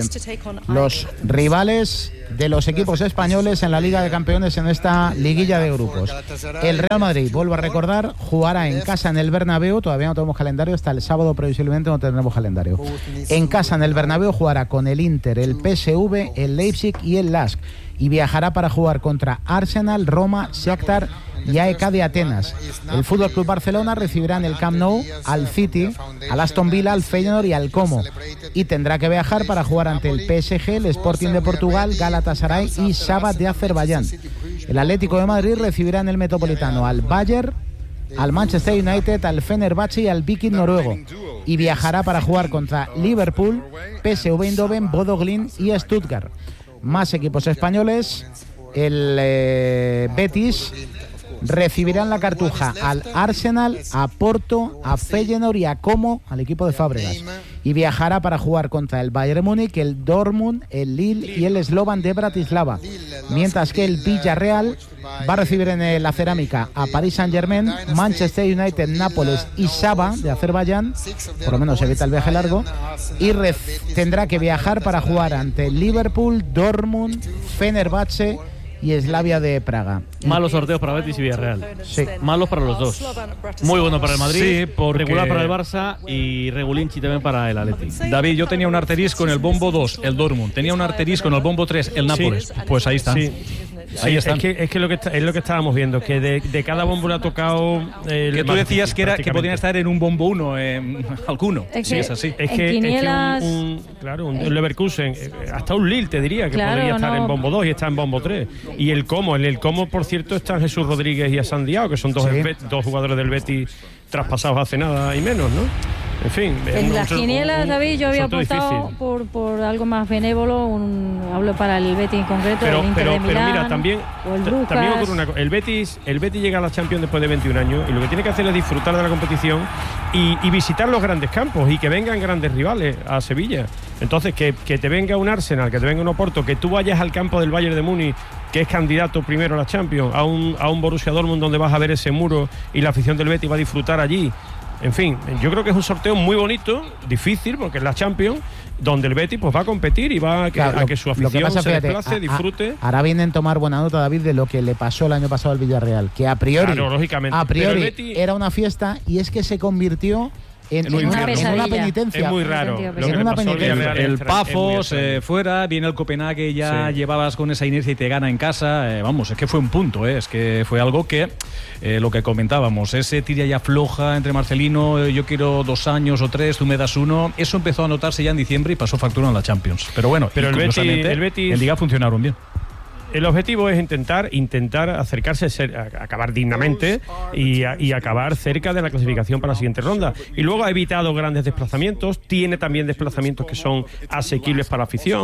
los rivales de los equipos españoles en la Liga de Campeones en esta liguilla de grupos. El Real Madrid, vuelvo a recordar, jugará en casa en el Bernabéu, todavía no tenemos calendario, hasta el sábado previsiblemente no tendremos calendario. En casa en el Bernabéu jugará con el Inter, el P S V, el Leipzig y el Lask, y viajará para jugar contra Arsenal, Roma, Shakhtar y A E K de Atenas. El F C Barcelona recibirá en el Camp Nou al City, al Aston Villa, al Feyenoord y al Como, y tendrá que viajar para jugar ante el P S G, el Sporting de Portugal, Galatasaray y Shabak de Azerbaiyán. El Atlético de Madrid recibirá en el Metropolitano al Bayern, al Manchester United, al Fenerbahce y al Viking noruego, y viajará para jugar contra Liverpool, P S V Eindhoven, Bodo Glimt y Stuttgart. Más equipos españoles, el eh, Betis recibirá en la Cartuja al Arsenal, a Porto, a Feyenoord y a Como, al equipo de Fábregas, y viajará para jugar contra el Bayern Múnich, el Dortmund, el Lille y el Slovan de Bratislava, mientras que el Villarreal va a recibir en la Cerámica a Paris Saint-Germain, Manchester United, Nápoles y Shabak de Azerbaiyán, por lo menos evita el viaje largo, y tendrá que viajar para jugar ante Liverpool, Dortmund, Fenerbahce y Slavia de Praga. Malos sorteos para Betis y Villarreal. Sí. Malos para los dos. Muy bueno para el Madrid, sí, porque... regular para el Barça y regulinchi también para el Atleti. David, yo tenía un asterisco en el bombo dos, el Dortmund. Tenía un asterisco en el bombo tres, el Nápoles. Sí. Pues ahí están. Sí. Ahí sí, están. Es que, es que, lo que está, es lo que estábamos viendo, que de, de cada bombo le ha tocado... Eh, que tú decías que, era, que podían estar en un bombo uno, eh, alguno. Es sí, es así. Es que, Quinielas... es que un, un, claro, un, un Leverkusen, hasta un Lille te diría que claro, podría estar no. en bombo dos y está en bombo tres. Y el Como, en el Como, por cierto, están Jesús Rodríguez y Asan Diao, que son dos, sí. dos jugadores del Betis traspasados hace nada y menos, ¿no? En fin, en las un, quinielas, un, David, yo había apostado por, por algo más benévolo, un, hablo para el Betis en concreto, pero, el Inter pero, de Milán, pero mira, también, o el Brujas. También ocurre una cosa, el Betis, el Betis llega a la Champions después de veintiún años y lo que tiene que hacer es disfrutar de la competición y, y visitar los grandes campos y que vengan grandes rivales a Sevilla. Entonces, que, que te venga un Arsenal, que te venga un Oporto, que tú vayas al campo del Bayern de Múnich, que es candidato primero a la Champions, a un, a un Borussia Dortmund donde vas a ver ese muro y la afición del Betis va a disfrutar allí. En fin, yo creo que es un sorteo muy bonito, difícil, porque es la Champions, donde el Betis pues va a competir y va a que, claro, a que su afición que pasa, se fíjate, desplace, a, disfrute. A, ahora vienen a tomar buena nota, David, de lo que le pasó el año pasado al Villarreal, que a priori, claro, lógicamente, a priori Betis... era una fiesta y es que se convirtió En, en, una, en una penitencia. Es muy raro. Lo en una penitencia. El, el Pafos eh, fuera, viene el Copenhague, ya sí. llevabas con esa inercia y te gana en casa. Eh, vamos, es que fue un punto, eh, es que fue algo que, eh, lo que comentábamos, ese tira ya floja entre Marcelino, eh, yo quiero dos años o tres, tú me das uno. Eso empezó a notarse ya en diciembre y pasó factura en la Champions. Pero bueno, pero el Betis, el Betis en Liga funcionaron bien. El objetivo es intentar intentar acercarse, ser, a, acabar dignamente y, a, y acabar cerca de la clasificación para la siguiente ronda. Y luego ha evitado grandes desplazamientos, tiene también desplazamientos que son asequibles para la afición.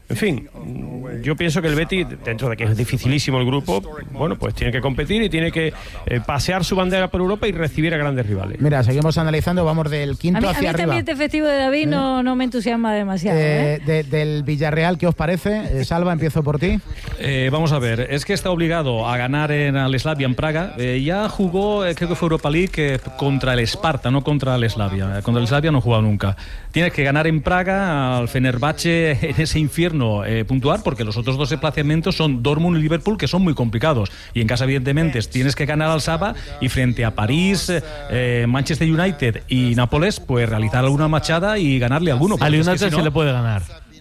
En fin, yo pienso que el Betis, dentro de que es dificilísimo el grupo, bueno, pues tiene que competir y tiene que eh, pasear su bandera por Europa y recibir a grandes rivales. Mira, seguimos analizando, vamos del quinto a mí, hacia a mí arriba. también este festivo de David ¿Eh? no, no me entusiasma demasiado. Eh, ¿eh? de, del Villarreal, ¿qué os parece? Eh, Salva, empiezo por ti. Eh, vamos a ver, es que está obligado a ganar en el Slavia en Praga. Eh, ya jugó, eh, creo que fue Europa League, eh, contra el Sparta, no contra el Slavia. Contra el Slavia no ha jugado nunca. Tiene que ganar en Praga al Fenerbahce en ese infierno eh, puntual, porque los otros dos desplazamientos son Dortmund y Liverpool, que son muy complicados. Y en casa, evidentemente, tienes que ganar al Saba y frente a París, eh, Manchester United y Nápoles, pues realizar alguna machada y ganarle alguno. Al United es que si no, se le puede ganar.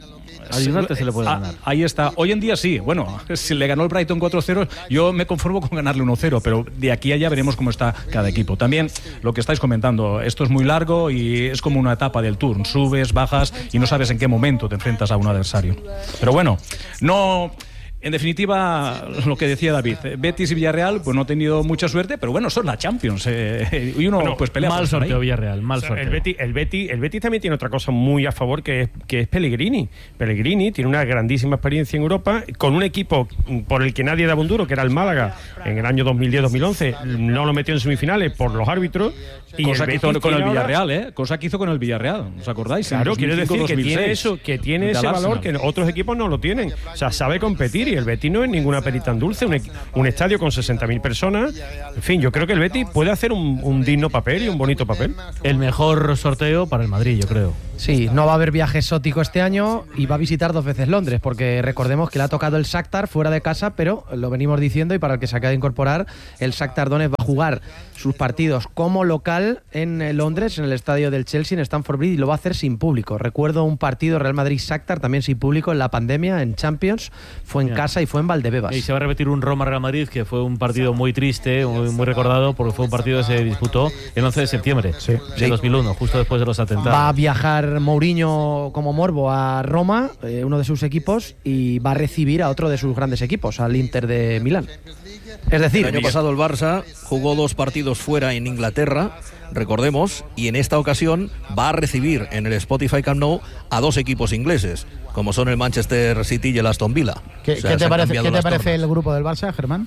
Al United se le puede ah, ganar. Ahí está. Hoy en día sí. Bueno, si le ganó el Brighton cuatro cero, yo me conformo con ganarle uno cero, pero de aquí a allá veremos cómo está cada equipo. También lo que estáis comentando, esto es muy largo y es como una etapa del Tour. Subes, bajas y no sabes en qué momento te enfrentas a un adversario. Pero bueno, no... En definitiva, lo que decía David, Betis y Villarreal pues no han tenido mucha suerte, pero bueno, son la Champions. Eh, y uno bueno, pues pelea. Mal sorteo ahí. Villarreal, mal o sea, sorteo. El Betis, el, Betis, el Betis también tiene otra cosa muy a favor, que es, que es Pellegrini. Pellegrini tiene una grandísima experiencia en Europa, con un equipo por el que nadie daba un duro, que era el Málaga, en el año dos mil diez dos mil once. No lo metió en semifinales por los árbitros. Y cosa el que hizo Betis con el ahora, Villarreal, ¿eh? Cosa que hizo con el Villarreal, ¿os acordáis? Claro, quiero decir dos mil cinco, que tiene dos mil seis, eso, que tiene ese Arsenal. valor que otros equipos no lo tienen. O sea, sabe competir y el Betis no es ninguna perita en dulce, un, un estadio con sesenta mil personas. En fin, yo creo que el Betis puede hacer un, un digno papel y un bonito papel. El mejor sorteo para el Madrid, yo creo. Sí, no va a haber viaje exótico este año y va a visitar dos veces Londres, porque recordemos que le ha tocado el Shakhtar fuera de casa, pero lo venimos diciendo y para el que se acaba de incorporar, el Shakhtar Donetsk va a jugar sus partidos como local en Londres, en el estadio del Chelsea, en Stamford Bridge, y lo va a hacer sin público. Recuerdo un partido Real Madrid-Shakhtar también sin público en la pandemia, en Champions, fue en Bien. casa y fue en Valdebebas. Y se va a repetir un Roma-Real Madrid, que fue un partido muy triste, muy, muy recordado, porque fue un partido que se disputó el once de septiembre sí. de sí. dos mil uno, justo después de los atentados. Va a viajar Mourinho como morbo a Roma, eh, uno de sus equipos, y va a recibir a otro de sus grandes equipos, al Inter de Milán. Es decir, el año pasado el Barça jugó dos partidos fuera en Inglaterra, recordemos, y en esta ocasión va a recibir en el Spotify Camp Nou a dos equipos ingleses, como son el Manchester City y el Aston Villa. ¿Qué, o sea, ¿qué te parece, ¿qué te parece el grupo del Barça, Germán?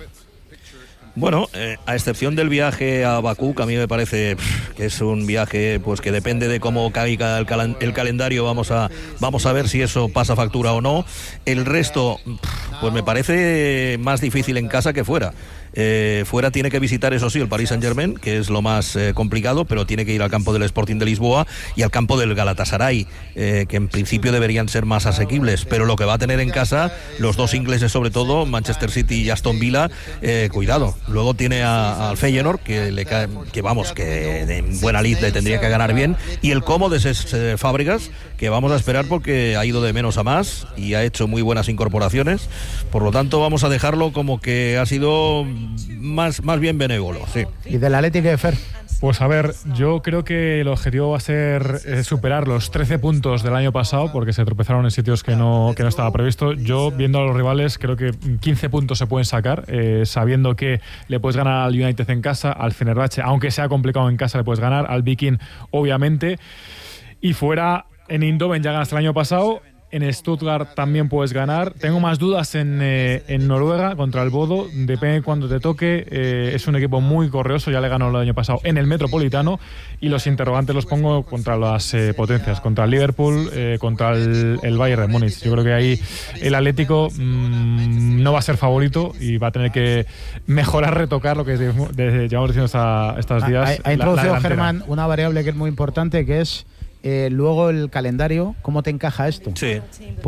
Bueno, eh, a excepción del viaje a Bakú, que a mí me parece pff, que es un viaje pues que depende de cómo caiga el, cal el calendario, vamos a vamos a ver si eso pasa factura o no. El resto, pff, pues me parece más difícil en casa que fuera. Eh, fuera tiene que visitar, eso sí, el Paris Saint-Germain, que es lo más eh, complicado, pero tiene que ir al campo del Sporting de Lisboa y al campo del Galatasaray, eh, que en principio deberían ser más asequibles, pero lo que va a tener en casa, los dos ingleses sobre todo, Manchester City y Aston Villa, eh, cuidado. Luego tiene al Feyenoord, que le cae, que vamos, que en buena lid le tendría que ganar bien, y el Como de Cesc Fábregas, que vamos a esperar porque ha ido de menos a más y ha hecho muy buenas incorporaciones, por lo tanto vamos a dejarlo como que ha sido más, más bien benévolo, sí. ¿Y del Atlético de Fer? Pues a ver, yo creo que el objetivo va a ser eh, superar los trece puntos del año pasado, porque se tropezaron en sitios que no, que no estaba previsto. Yo, viendo a los rivales, creo que quince puntos se pueden sacar, eh, sabiendo que le puedes ganar al United en casa, al Fenerbahce, aunque sea complicado en casa, le puedes ganar, al Viking, obviamente, y fuera en Eindhoven ya ganaste el año pasado. En Stuttgart también puedes ganar. Tengo más dudas en, eh, en Noruega contra el Bodo. Depende cuando te toque. Eh, es un equipo muy correoso. Ya le ganó el año pasado en el Metropolitano. Y los interrogantes los pongo contra las eh, potencias. Contra el Liverpool, eh, contra el, el Bayern de Múnich. Yo creo que ahí el Atlético mmm, no va a ser favorito y va a tener que mejorar, retocar lo que de, de, llevamos diciendo esta, estos días. Ha, ha introducido, Germán, una variable que es muy importante, que es Eh, luego el calendario, ¿cómo te encaja esto? Sí.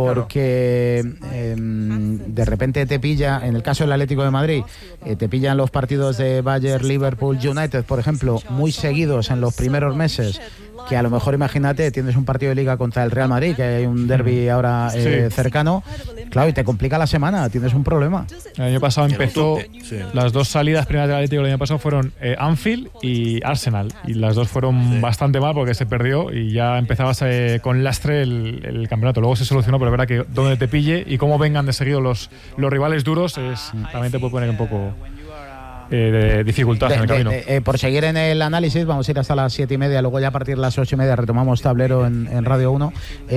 Porque eh, de repente te pilla, en el caso del Atlético de Madrid, eh, te pillan los partidos de Bayern, Liverpool, United, por ejemplo, muy seguidos en los primeros meses, que a lo mejor, imagínate, tienes un partido de Liga contra el Real Madrid, que hay un derbi ahora eh, sí. cercano, claro, y te complica la semana, tienes un problema. El año pasado empezó, sí. las dos salidas primeras del Atlético el año pasado fueron eh, Anfield y Arsenal, y las dos fueron sí. bastante mal porque se perdió y ya empezabas eh, con lastre el, el campeonato. Luego se solucionó, pero es verdad que donde te pille y cómo vengan de seguido los, los rivales duros, es, también te puede poner un poco... eh, de dificultad de, en el de, camino. De, eh, por seguir en el análisis, vamos a ir hasta las siete y media, luego ya a partir de las ocho y media retomamos tablero en, en Radio uno.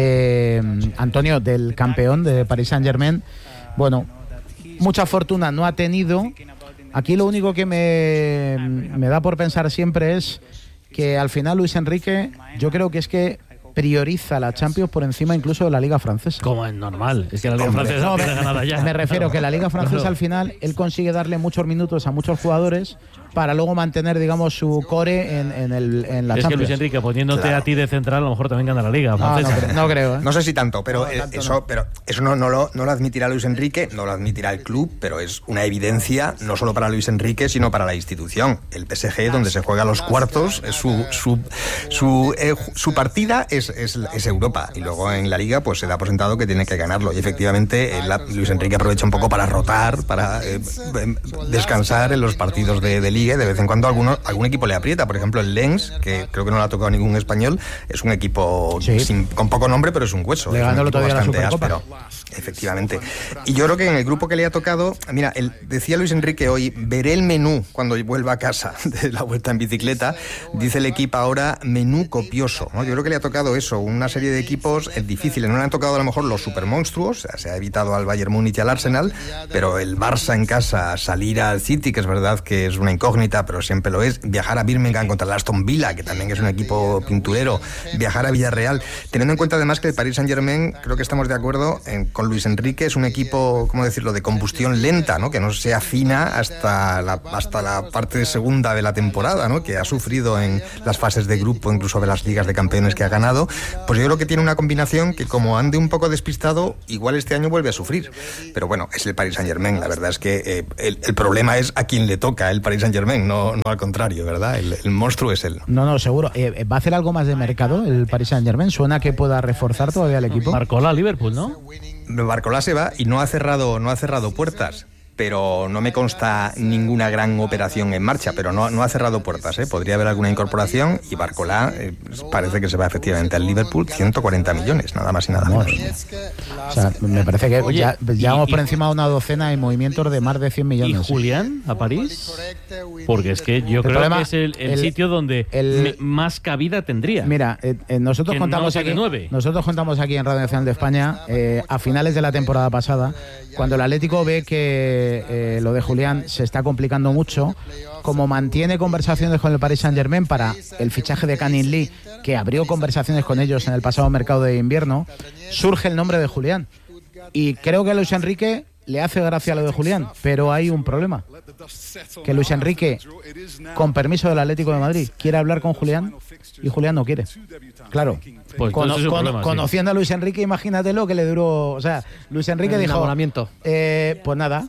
Eh, Antonio, del campeón de Paris Saint-Germain, bueno, mucha fortuna no ha tenido. Aquí lo único que me, me da por pensar siempre es que al final Luis Enrique, yo creo que es que prioriza la Champions por encima incluso de la Liga Francesa. Como es normal, es que la Liga Hombre, Francesa no, tiene me, ganada ya. Me refiero claro. que la Liga Francesa Claro. al final él consigue darle muchos minutos a muchos jugadores para luego mantener, digamos, su core en, en, el, en la es Champions. que Luis Enrique poniéndote Claro. a ti de central a lo mejor también gana la Liga Francesa. No, no, no creo, ¿eh? No sé si tanto, pero No, eh, tanto eso, no. pero eso no, no, lo, no lo admitirá Luis Enrique, no lo admitirá el club, pero es una evidencia no solo para Luis Enrique, sino para la institución. El P S G, donde se juega los cuartos, es su, su, su, eh, su partida es, es, es Europa. Y luego en la Liga pues se da por sentado que tiene que ganarlo. Y efectivamente eh, la, Luis Enrique aprovecha un poco para rotar, para eh, descansar en los partidos de, de Liga, y de vez en cuando alguno, algún equipo le aprieta. Por ejemplo, el Lens, que creo que no le ha tocado a ningún español, es un equipo Sí. sin, con poco nombre, pero es un hueso. Le es un ganó el equipo otro día la bastante Supercopa. áspero. Efectivamente. Y yo creo que en el grupo que le ha tocado, mira, el, decía Luis Enrique hoy, veré el menú cuando vuelva a casa de la vuelta en bicicleta. Dice el equipo ahora, menú copioso, ¿no? Yo creo que le ha tocado eso, una serie de equipos difíciles. No le han tocado a lo mejor los supermonstruos, o sea, se ha evitado al Bayern Múnich y al Arsenal, pero el Barça en casa, salir al City, que es verdad que es una incógnita, pero siempre lo es, viajar a Birmingham contra el Aston Villa, que también es un equipo pinturero, viajar a Villarreal, teniendo en cuenta además que el Paris Saint-Germain, creo que estamos de acuerdo en, con Luis Enrique, es un equipo, ¿cómo decirlo?, de combustión lenta, ¿no?, que no se afina hasta la, hasta la parte segunda de la temporada, ¿no?, que ha sufrido en las fases de grupo, incluso de las ligas de campeones que ha ganado. Pues yo creo que tiene una combinación que, como ande un poco despistado, igual este año vuelve a sufrir. Pero bueno, es el Paris Saint-Germain, la verdad es que eh, el, el problema es a quien le toca el Paris Saint-Germain, no, no al contrario, ¿verdad? El, el monstruo es él. No, no, seguro. Eh, ¿Va a hacer algo más de mercado el Paris Saint-Germain? ¿Suena que pueda reforzar todavía el equipo? Barcola, Liverpool, ¿no? Barcola se va y no ha cerrado, no ha cerrado puertas. Pero no me consta ninguna gran operación en marcha, pero no, no ha cerrado puertas, ¿eh? Podría haber alguna incorporación y Barcola eh, parece que se va efectivamente al Liverpool, ciento cuarenta millones, nada más y nada menos. O sea, me parece que Oye, ya, ya vamos y- por encima de una docena de movimientos de más de cien millones. ¿Y Julián a París? Porque es que yo El creo problema- que es el, el el- sitio donde el- me- más cabida tendría. Mira, eh, eh, nosotros Que contamos no tiene aquí, nueve. nosotros contamos aquí en Radio Nacional de España eh, a finales de la temporada pasada, cuando el Atlético ve que eh, lo de Julián se está complicando mucho, como mantiene conversaciones con el Paris Saint-Germain para el fichaje de Canning Lee, que abrió conversaciones con ellos en el pasado mercado de invierno, surge el nombre de Julián. Y creo que a Luis Enrique le hace gracia lo de Julián, pero hay un problema. Que Luis Enrique, con permiso del Atlético de Madrid, quiere hablar con Julián y Julián no quiere. Claro. Pues Cono- entonces es un cono- problema, sí. conociendo a Luis Enrique, imagínate lo que le duró. O sea, Luis Enrique El dijo: enamoramiento. eh, pues nada,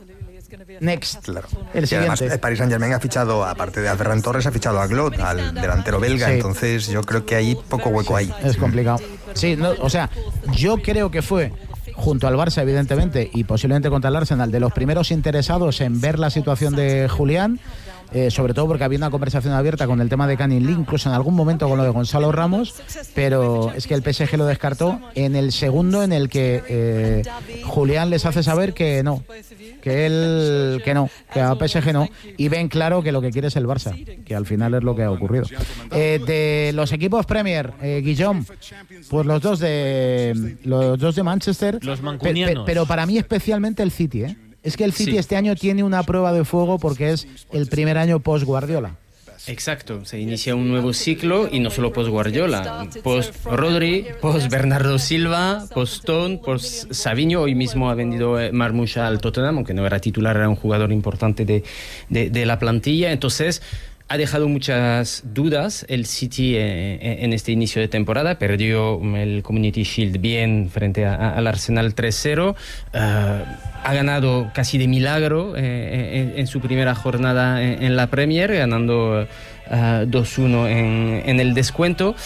next. Claro. El Y además siguiente. el Paris Saint-Germain ha fichado, aparte de a Ferran Torres, ha fichado a Glot, al delantero belga, Sí. entonces yo creo que hay poco hueco ahí. Es complicado. Sí, no, o sea, yo creo que fue, junto al Barça, evidentemente, y posiblemente contra el Arsenal, de los primeros interesados en ver la situación de Julián, eh, sobre todo porque había una conversación abierta con el tema de Canning Lee, incluso en algún momento con lo de Gonzalo Ramos, pero es que el P S G lo descartó en el segundo en el que eh, Julián les hace saber que no, que él que no, que a P S G no, y ven claro que lo que quiere es el Barça, que al final es lo que ha ocurrido. Eh, de los equipos Premier, eh, Guillaume, pues los dos de los dos de Manchester, Los pe- mancunianos. pe- pero para mí especialmente el City, ¿eh? Es que el City Sí. este año tiene una prueba de fuego porque es el primer año post Guardiola. Exacto, se inicia un nuevo ciclo y no solo post Guardiola, post Rodri, post Bernardo Silva, post Stone, post Savinho. Hoy mismo ha vendido eh, Marmoush al Tottenham, aunque no era titular, era un jugador importante de, de, de la plantilla. Entonces ha dejado muchas dudas el City eh, en este inicio de temporada. Perdió el Community Shield bien frente a- a- al Arsenal tres cero. Uh, ha ganado casi de milagro eh, en, en su primera jornada en, en la Premier, ganando uh, dos uno en, en el descuento.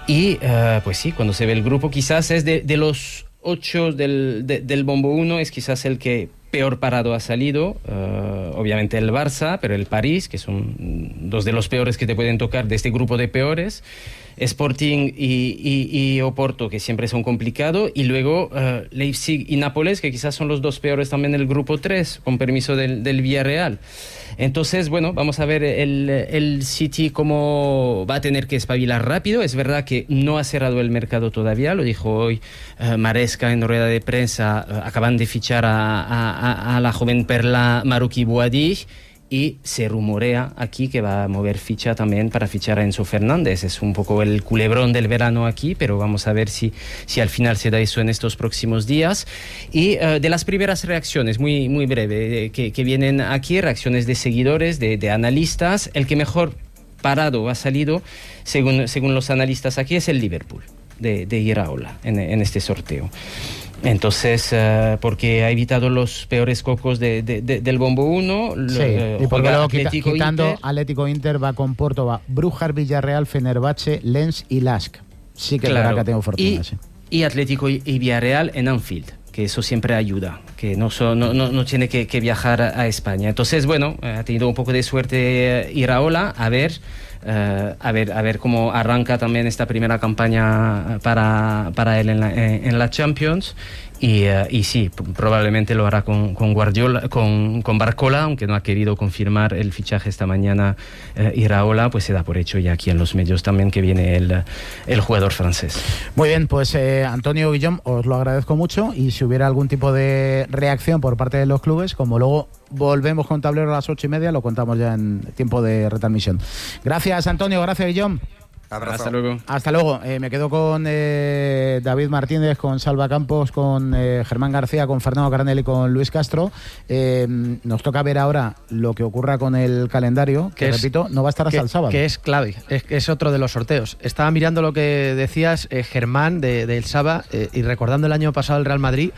Y uh, pues sí, cuando se ve el grupo, quizás es de, de los ocho del, de- del bombo uno, es quizás el que peor parado ha salido. Uh, obviamente el Barça, pero el París, que son dos de los peores que te pueden tocar de este grupo de peores. Sporting y, y, y Oporto, que siempre son complicados, y luego uh, Leipzig y Nápoles, que quizás son los dos peores también del grupo tres, con permiso del, del Villarreal. Entonces, bueno, vamos a ver el, el City cómo va a tener que espabilar rápido. Es verdad que no ha cerrado el mercado todavía, lo dijo hoy uh, Maresca en rueda de prensa. Uh, acaban de fichar a, a, a la joven perla Maruki Boadí, y se rumorea aquí que va a mover ficha también para fichar a Enzo Fernández. Es un poco el culebrón del verano aquí, pero vamos a ver si, si al final se da eso en estos próximos días. Y uh, de las primeras reacciones, muy, muy breve, que, que vienen aquí, reacciones de seguidores, de, de analistas. El que mejor parado ha salido, según, según los analistas aquí, es el Liverpool de, de Iraola en, en este sorteo. Entonces, uh, porque ha evitado los peores cocos de, de, de, del bombo uno. Sí, uh, y porque luego Atlético quitando Inter. Atlético Inter va con Porto, va Brujas, Villarreal, Fenerbahce, Lens y Lask. Sí que claro. es verdad que tengo fortuna. Y, sí. y Atlético y Villarreal en Anfield, que eso siempre ayuda, que no, so, no, no, no tiene que, que viajar a, a España. Entonces, bueno, ha tenido un poco de suerte Iraola, a ver... Uh, a ver a ver cómo arranca también esta primera campaña para, para él en la, en la Champions. Y, uh, y sí, probablemente lo hará con, con Guardiola, con, con Barcola, aunque no ha querido confirmar el fichaje esta mañana uh, Iraola, pues se da por hecho ya aquí en los medios también que viene el, el jugador francés. Muy bien, pues eh, Antonio Guillón, os lo agradezco mucho, y si hubiera algún tipo de reacción por parte de los clubes, como luego volvemos con tablero a las ocho y media, lo contamos ya en tiempo de retransmisión. Gracias, Antonio, gracias, Guillón. Abrazo. Hasta luego. Hasta luego. Eh, me quedo con eh, David Martínez, con Salva Campos, con eh, Germán García, con Fernando Carnel y con Luis Castro. Eh, nos toca ver ahora lo que ocurra con el calendario, que, que es, repito, no va a estar hasta que, el sábado. Que es clave, es, es otro de los sorteos. Estaba mirando lo que decías, eh, Germán, del de, de sábado, eh, y recordando el año pasado el Real Madrid.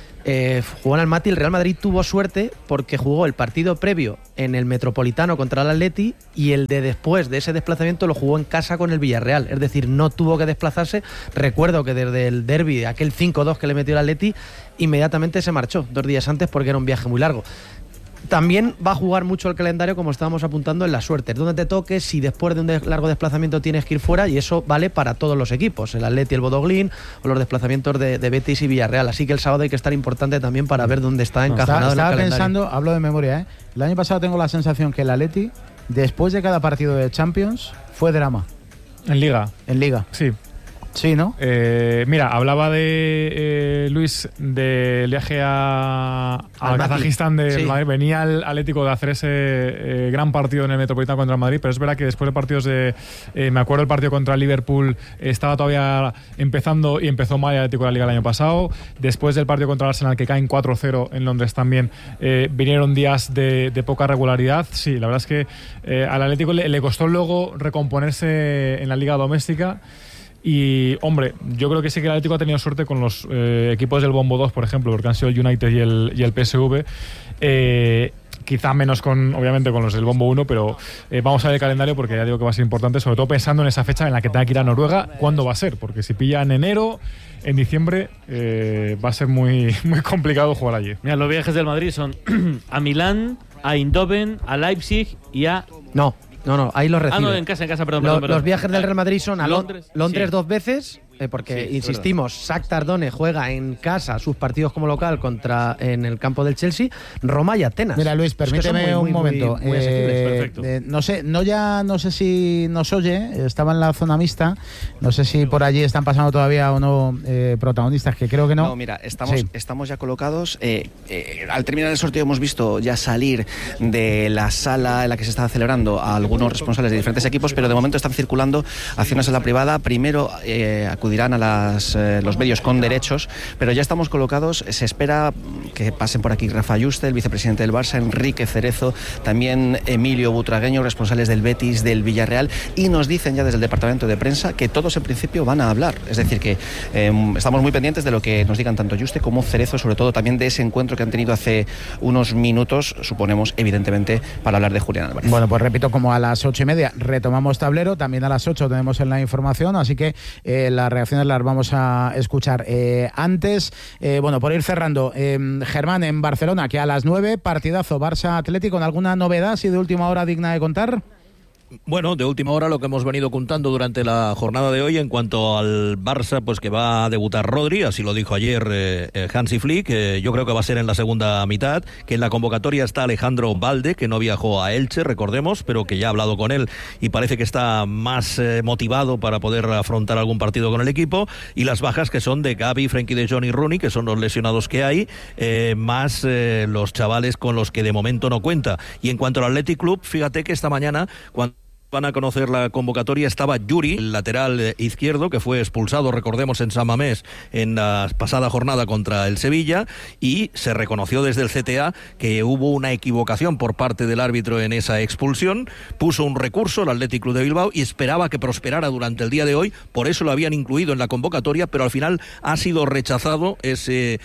Eh, jugó en Almaty, el Real Madrid tuvo suerte porque jugó el partido previo en el Metropolitano contra el Atleti, y el de después de ese desplazamiento lo jugó en casa con el Villarreal, es decir, no tuvo que desplazarse. Recuerdo que desde el derbi, aquel cinco dos que le metió el Atleti, inmediatamente se marchó dos días antes porque era un viaje muy largo. También va a jugar mucho el calendario, como estábamos apuntando, en la suerte, donde te toques, si después de un de- largo desplazamiento tienes que ir fuera, y eso vale para todos los equipos, el Atleti, el Bodoglín, o los desplazamientos de, de Betis y Villarreal. Así que el sábado hay que estar importante también para ver dónde está encajonado no, está, en el estaba calendario. pensando, hablo de memoria, ¿eh? El año pasado tengo la sensación que el Atleti, después de cada partido de Champions, fue drama. En Liga. En Liga. Sí. Sí, ¿no? Eh, mira, hablaba de eh, Luis del viaje a, a Kazajistán del Sí. Madrid. Venía el Atlético de hacer ese eh, gran partido en el Metropolitano contra el Madrid, pero es verdad que después de partidos de... Eh, me acuerdo el partido contra el Liverpool, eh, estaba todavía empezando y empezó mal el Atlético de la Liga el año pasado. Después del partido contra el Arsenal, que caen cuatro cero en Londres también, eh, vinieron días de, de poca regularidad. Sí, la verdad es que eh, al Atlético le, le costó luego recomponerse en la Liga doméstica. Y, hombre, yo creo que sí que el Atlético ha tenido suerte con los eh, equipos del Bombo dos, por ejemplo, porque han sido el United y el, y el P S V. Eh, quizá menos con, obviamente, con los del Bombo uno, pero eh, vamos a ver el calendario, porque ya digo que va a ser importante, sobre todo pensando en esa fecha en la que tenga que ir a Noruega. ¿Cuándo va a ser? Porque si pilla en enero, en diciembre, eh, va a ser muy, muy complicado jugar allí. Mira, los viajes del Madrid son a Milán, a Eindhoven, a Leipzig y a... No. No, no, ahí los recibe. Ah, no, en casa, en casa, perdón. Lo, perdón, perdón. Los viajes del Real Madrid son a Londres, Londres sí. dos veces, eh, porque, Sí, insistimos, Shakhtar Donetsk juega en casa sus partidos como local contra en el campo del Chelsea, Roma y Atenas. Mira, Luis, permíteme es que son muy, un muy, momento. Muy, muy asequibles. Eh, Perfecto. eh, no sé, no ya no sé si nos oye, estaba en la zona mixta, no sé si por allí están pasando todavía o no eh, protagonistas, que creo que no. No, mira, estamos, Sí. estamos ya colocados. Eh, eh, al terminar el sorteo hemos visto ya salir de la sala en la que se estaba celebrando a algunos responsables de diferentes equipos, pero de momento están circulando hacia una sala privada. Primero eh, acudirán a las, eh, los medios con derechos, pero ya estamos colocados. Se espera que pasen por aquí Rafa Yuste, el vicepresidente del Barça, Enrique Cerezo, también Emilio Butragueño, responsables del Betis, del Villarreal, y nos dicen ya desde el departamento de prensa que todos en principio van a hablar. Es decir, que eh, estamos muy pendientes de lo que nos digan tanto Yuste como Cerezo, sobre todo también de ese encuentro que han tenido hace unos minutos, suponemos, evidentemente, para hablar de Julián Álvarez. Bueno, pues repito, como a las ocho y media retomamos tablero, también a las ocho tenemos en la información, así que eh, las reacciones las vamos a escuchar. Eh, antes, eh, bueno, por ir cerrando, eh, Germán, en Barcelona, que a las nueve, partidazo Barça-Atlético, ¿con alguna novedad así de última hora digna de contar? Bueno, de última hora lo que hemos venido contando durante la jornada de hoy en cuanto al Barça, pues que va a debutar Rodri, así lo dijo ayer eh, eh, Hansi Flick, eh, yo creo que va a ser en la segunda mitad, que en la convocatoria está Alejandro Balde, que no viajó a Elche, recordemos, pero que ya ha hablado con él y parece que está más eh, motivado para poder afrontar algún partido con el equipo, y las bajas que son de Gavi, Frenkie de Jong y Rooney, que son los lesionados que hay, eh, más eh, los chavales con los que de momento no cuenta. Y en cuanto al Athletic Club, fíjate que esta mañana, cuando van a conocer la convocatoria, estaba Yuri, el lateral izquierdo, que fue expulsado, recordemos, en San Mamés en la pasada jornada contra el Sevilla, y se reconoció desde el C T A que hubo una equivocación por parte del árbitro en esa expulsión, puso un recurso al Athletic Club de Bilbao y esperaba que prosperara durante el día de hoy, por eso lo habían incluido en la convocatoria, pero al final ha sido rechazado ese,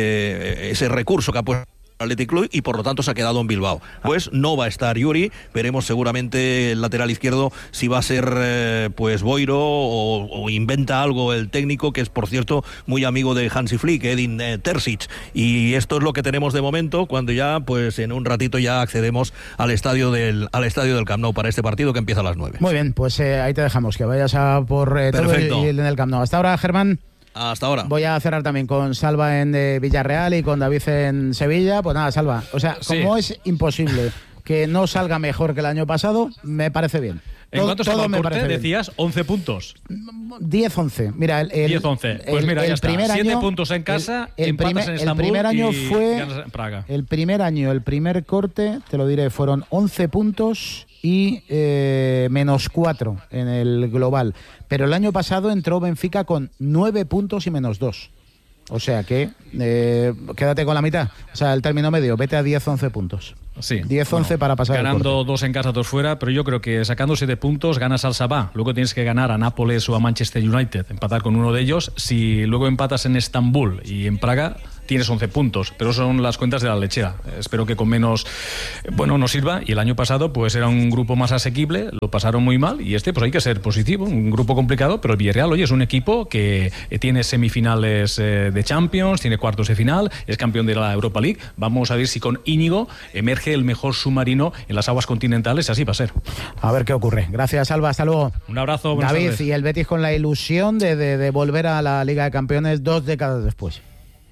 eh, ese recurso que ha puesto Athletic Club y por lo tanto se ha quedado en Bilbao. Pues no va a estar Yuri, veremos seguramente el lateral izquierdo si va a ser eh, pues Boiro o, o inventa algo el técnico, que es por cierto muy amigo de Hansi Flick, Edin eh, Terzic, y esto es lo que tenemos de momento, cuando ya pues en un ratito ya accedemos al estadio del al estadio del Camp Nou para este partido que empieza a las nueve. Muy bien, pues eh, ahí te dejamos, que vayas a por eh, todo el, el en el Camp Nou. Hasta ahora, Germán. Hasta ahora. Voy a cerrar también con Salva en eh, Villarreal y con David en Sevilla. Pues nada, Salva. O sea, sí. Como es imposible que no salga mejor que el año pasado, me parece bien. ¿En todo, cuánto todo se me corte? Decías once puntos. diez once. Mira, el, el diez once. Pues el, mira, el ya está. primer siete año, puntos en casa, el, el empatas primer, en Estambul el primer año y fue ganas en Praga. El primer año, el primer corte, te lo diré, fueron once puntos y eh, menos cuatro en el global. Pero el año pasado entró Benfica con nueve puntos y menos dos. O sea que eh, quédate con la mitad. O sea, el término medio, vete a diez once puntos. Sí. diez once bueno, para pasar ganando el corte. Dos en casa, dos fuera, pero yo creo que sacando siete puntos ganas al Sabah. Luego tienes que ganar a Nápoles o a Manchester United, empatar con uno de ellos. Si luego empatas en Estambul y en Praga, tienes once puntos, pero son las cuentas de la lechera. Espero que con menos, bueno, nos sirva. Y el año pasado pues era un grupo más asequible, lo pasaron muy mal, y este pues hay que ser positivo, un grupo complicado, pero el Villarreal, oye, es un equipo que tiene semifinales de Champions, tiene cuartos de final, es campeón de la Europa League. Vamos a ver si con Íñigo emerge el mejor submarino en las aguas continentales, así va a ser. A ver qué ocurre. Gracias, Alba, hasta luego. Un abrazo, buenas David, tardes. Y el Betis con la ilusión de, de, de volver a la Liga de Campeones dos décadas después.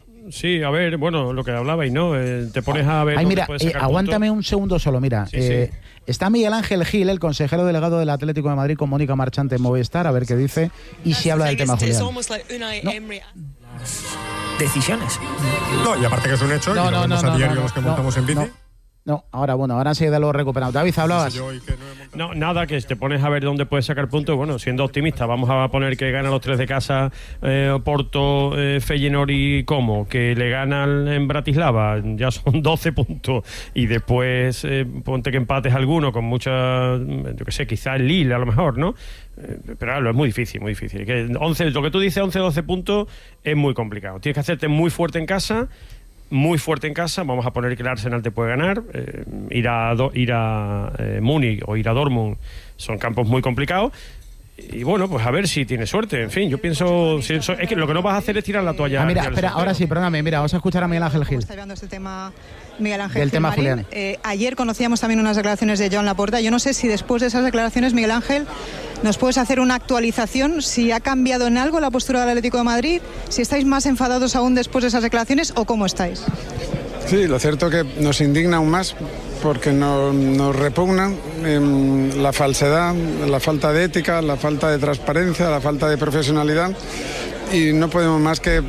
Sí, a ver, bueno, lo que hablabais, ¿no? Eh, te pones a ver... Ay, mira, eh, aguántame punto. un segundo solo, mira. Sí, eh, sí. Está Miguel Ángel Gil, el consejero delegado del Atlético de Madrid, con Mónica Marchante en Movistar, a ver qué dice y si habla del tema Julián. No. Decisiones. No, y aparte que es un hecho, no, y lo no, vemos no, a diario no, los que no, montamos en bici. No. No, ahora bueno, ahora sí de lo recuperado. David, hablabas. No, nada, que te pones a ver dónde puedes sacar puntos. Bueno, siendo optimista, vamos a poner que gana los tres de casa, eh, Porto, eh, Feyenoord y Como, que le ganan en Bratislava, ya son doce puntos. Y después eh, ponte que empates alguno con mucha, yo qué sé, quizá el Lille a lo mejor, ¿no? Eh, pero claro, es muy difícil, muy difícil. Que once, lo que tú dices, once, doce puntos, es muy complicado. Tienes que hacerte muy fuerte en casa. Muy fuerte en casa, vamos a poner que el Arsenal te puede ganar, eh, ir a, do, ir a eh, Múnich o ir a Dortmund son campos muy complicados, y bueno, pues a ver si tienes suerte. En fin, yo pienso, si eso, es que lo que no vas a hacer es tirar la toalla. Ah, mira, espera, ahora sí, perdóname, mira, vamos a escuchar a Miguel Ángel Gil. Está llevando este tema Miguel Ángel Del tema Julián. Eh, ayer conocíamos también unas declaraciones de Joan Laporta. Yo no sé si después de esas declaraciones, Miguel Ángel, ¿nos puedes hacer una actualización? Si ha cambiado en algo la postura del Atlético de Madrid, si estáis más enfadados aún después de esas declaraciones o cómo estáis. Sí, lo cierto que nos indigna aún más porque nos, nos repugna eh, la falsedad, la falta de ética, la falta de transparencia, la falta de profesionalidad, y no podemos más que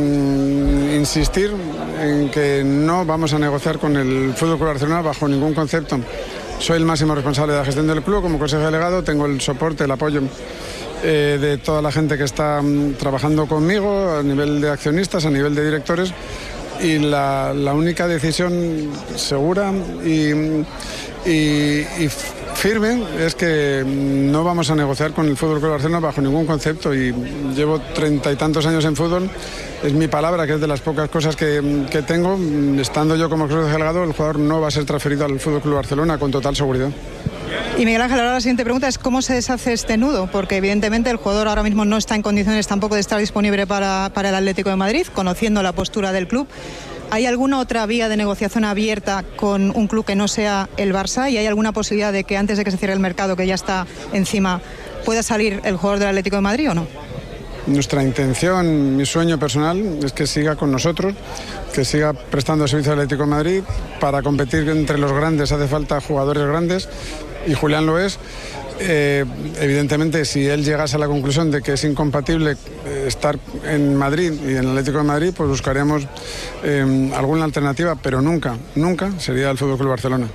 mm, insistir en que no vamos a negociar con el F C Barcelona bajo ningún concepto. Soy el máximo responsable de la gestión del club como consejero delegado, tengo el soporte, el apoyo eh, de toda la gente que está mm, trabajando conmigo a nivel de accionistas, a nivel de directores, y la, la única decisión segura y, y, y firme es que no vamos a negociar con el F C Barcelona bajo ningún concepto, y llevo treinta y tantos años en fútbol. Es mi palabra, que es de las pocas cosas que, que tengo. Estando yo como consejero delegado, el jugador no va a ser transferido al F C Barcelona con total seguridad. Y Miguel Ángel, ahora la siguiente pregunta es ¿cómo se deshace este nudo? Porque evidentemente el jugador ahora mismo no está en condiciones tampoco de estar disponible para, para el Atlético de Madrid, conociendo la postura del club. ¿hay alguna otra vía de negociación abierta con un club que no sea el Barça? ¿Y hay alguna posibilidad de que antes de que se cierre el mercado, que ya está encima, pueda salir el jugador del Atlético de Madrid o no? Nuestra intención, mi sueño personal, es que siga con nosotros, que siga prestando servicio al Atlético de Madrid. Para competir entre los grandes hace falta jugadores grandes y Julián lo es. Eh, evidentemente, si él llegase a la conclusión de que es incompatible eh, estar en Madrid y en el Atlético de Madrid, pues buscaremos eh, alguna alternativa, pero nunca, nunca sería el F C Barcelona.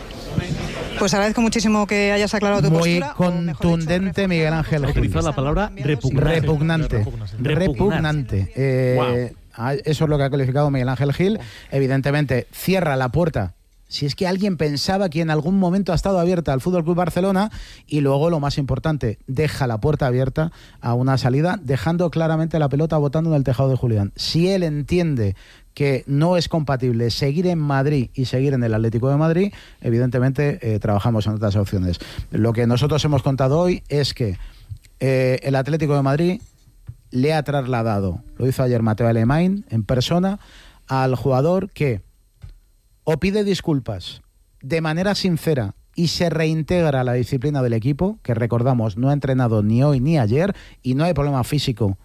Pues agradezco muchísimo que hayas aclarado tu Muy postura. Muy contundente, dicho, Miguel Ángel. Utilizó la palabra repugnante. Repugnante. Repugnante. Eh, wow. Eso es lo que ha calificado Miguel Ángel Gil. Evidentemente, cierra la puerta. Si es que alguien pensaba que en algún momento ha estado abierta al F C Barcelona, y luego, lo más importante, deja la puerta abierta a una salida, dejando claramente la pelota botando en el tejado de Julián. Si él entiende que no es compatible seguir en Madrid y seguir en el Atlético de Madrid, evidentemente eh, trabajamos en otras opciones. Lo que nosotros hemos contado hoy es que eh, el Atlético de Madrid le ha trasladado, lo hizo ayer Mateo Alemán en persona, al jugador que o pide disculpas de manera sincera y se reintegra a la disciplina del equipo, que recordamos no ha entrenado ni hoy ni ayer y no hay problema físico.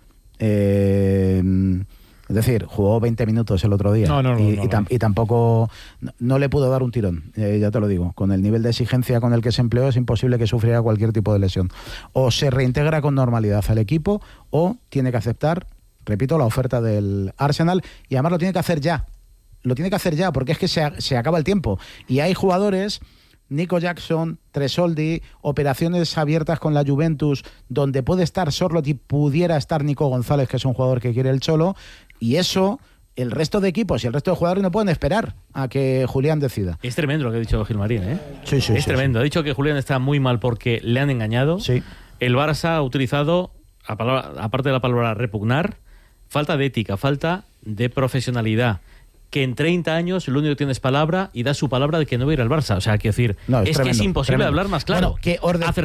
Eh, es decir, jugó veinte minutos el otro día no, no, no, y, no, y, tam- y tampoco no, no le pudo dar un tirón, eh, ya te lo digo. Con el nivel de exigencia con el que se empleó es imposible que sufriera cualquier tipo de lesión. O se reintegra con normalidad al equipo o tiene que aceptar, repito, la oferta del Arsenal, y además lo tiene que hacer ya. Lo tiene que hacer ya, porque es que se, se acaba el tiempo. Y hay jugadores, Nico Jackson, Tresoldi, operaciones abiertas con la Juventus, donde puede estar Sorloth y pudiera estar Nico González, que es un jugador que quiere el Cholo, y eso el resto de equipos y el resto de jugadores no pueden esperar a que Julián decida. Es tremendo lo que ha dicho Gilmarín, ¿eh? Sí, sí, es sí, tremendo. sí. Ha dicho que Julián está muy mal porque le han engañado. Sí. El Barça ha utilizado, a palabra, aparte de la palabra repugnar, falta de ética, falta de profesionalidad. Que en treinta años lo único que tiene es palabra y da su palabra de que no va a ir al Barça. O sea, quiero decir, No, es es tremendo, que es imposible tremendo. hablar más claro. Bueno, ¿qué orden?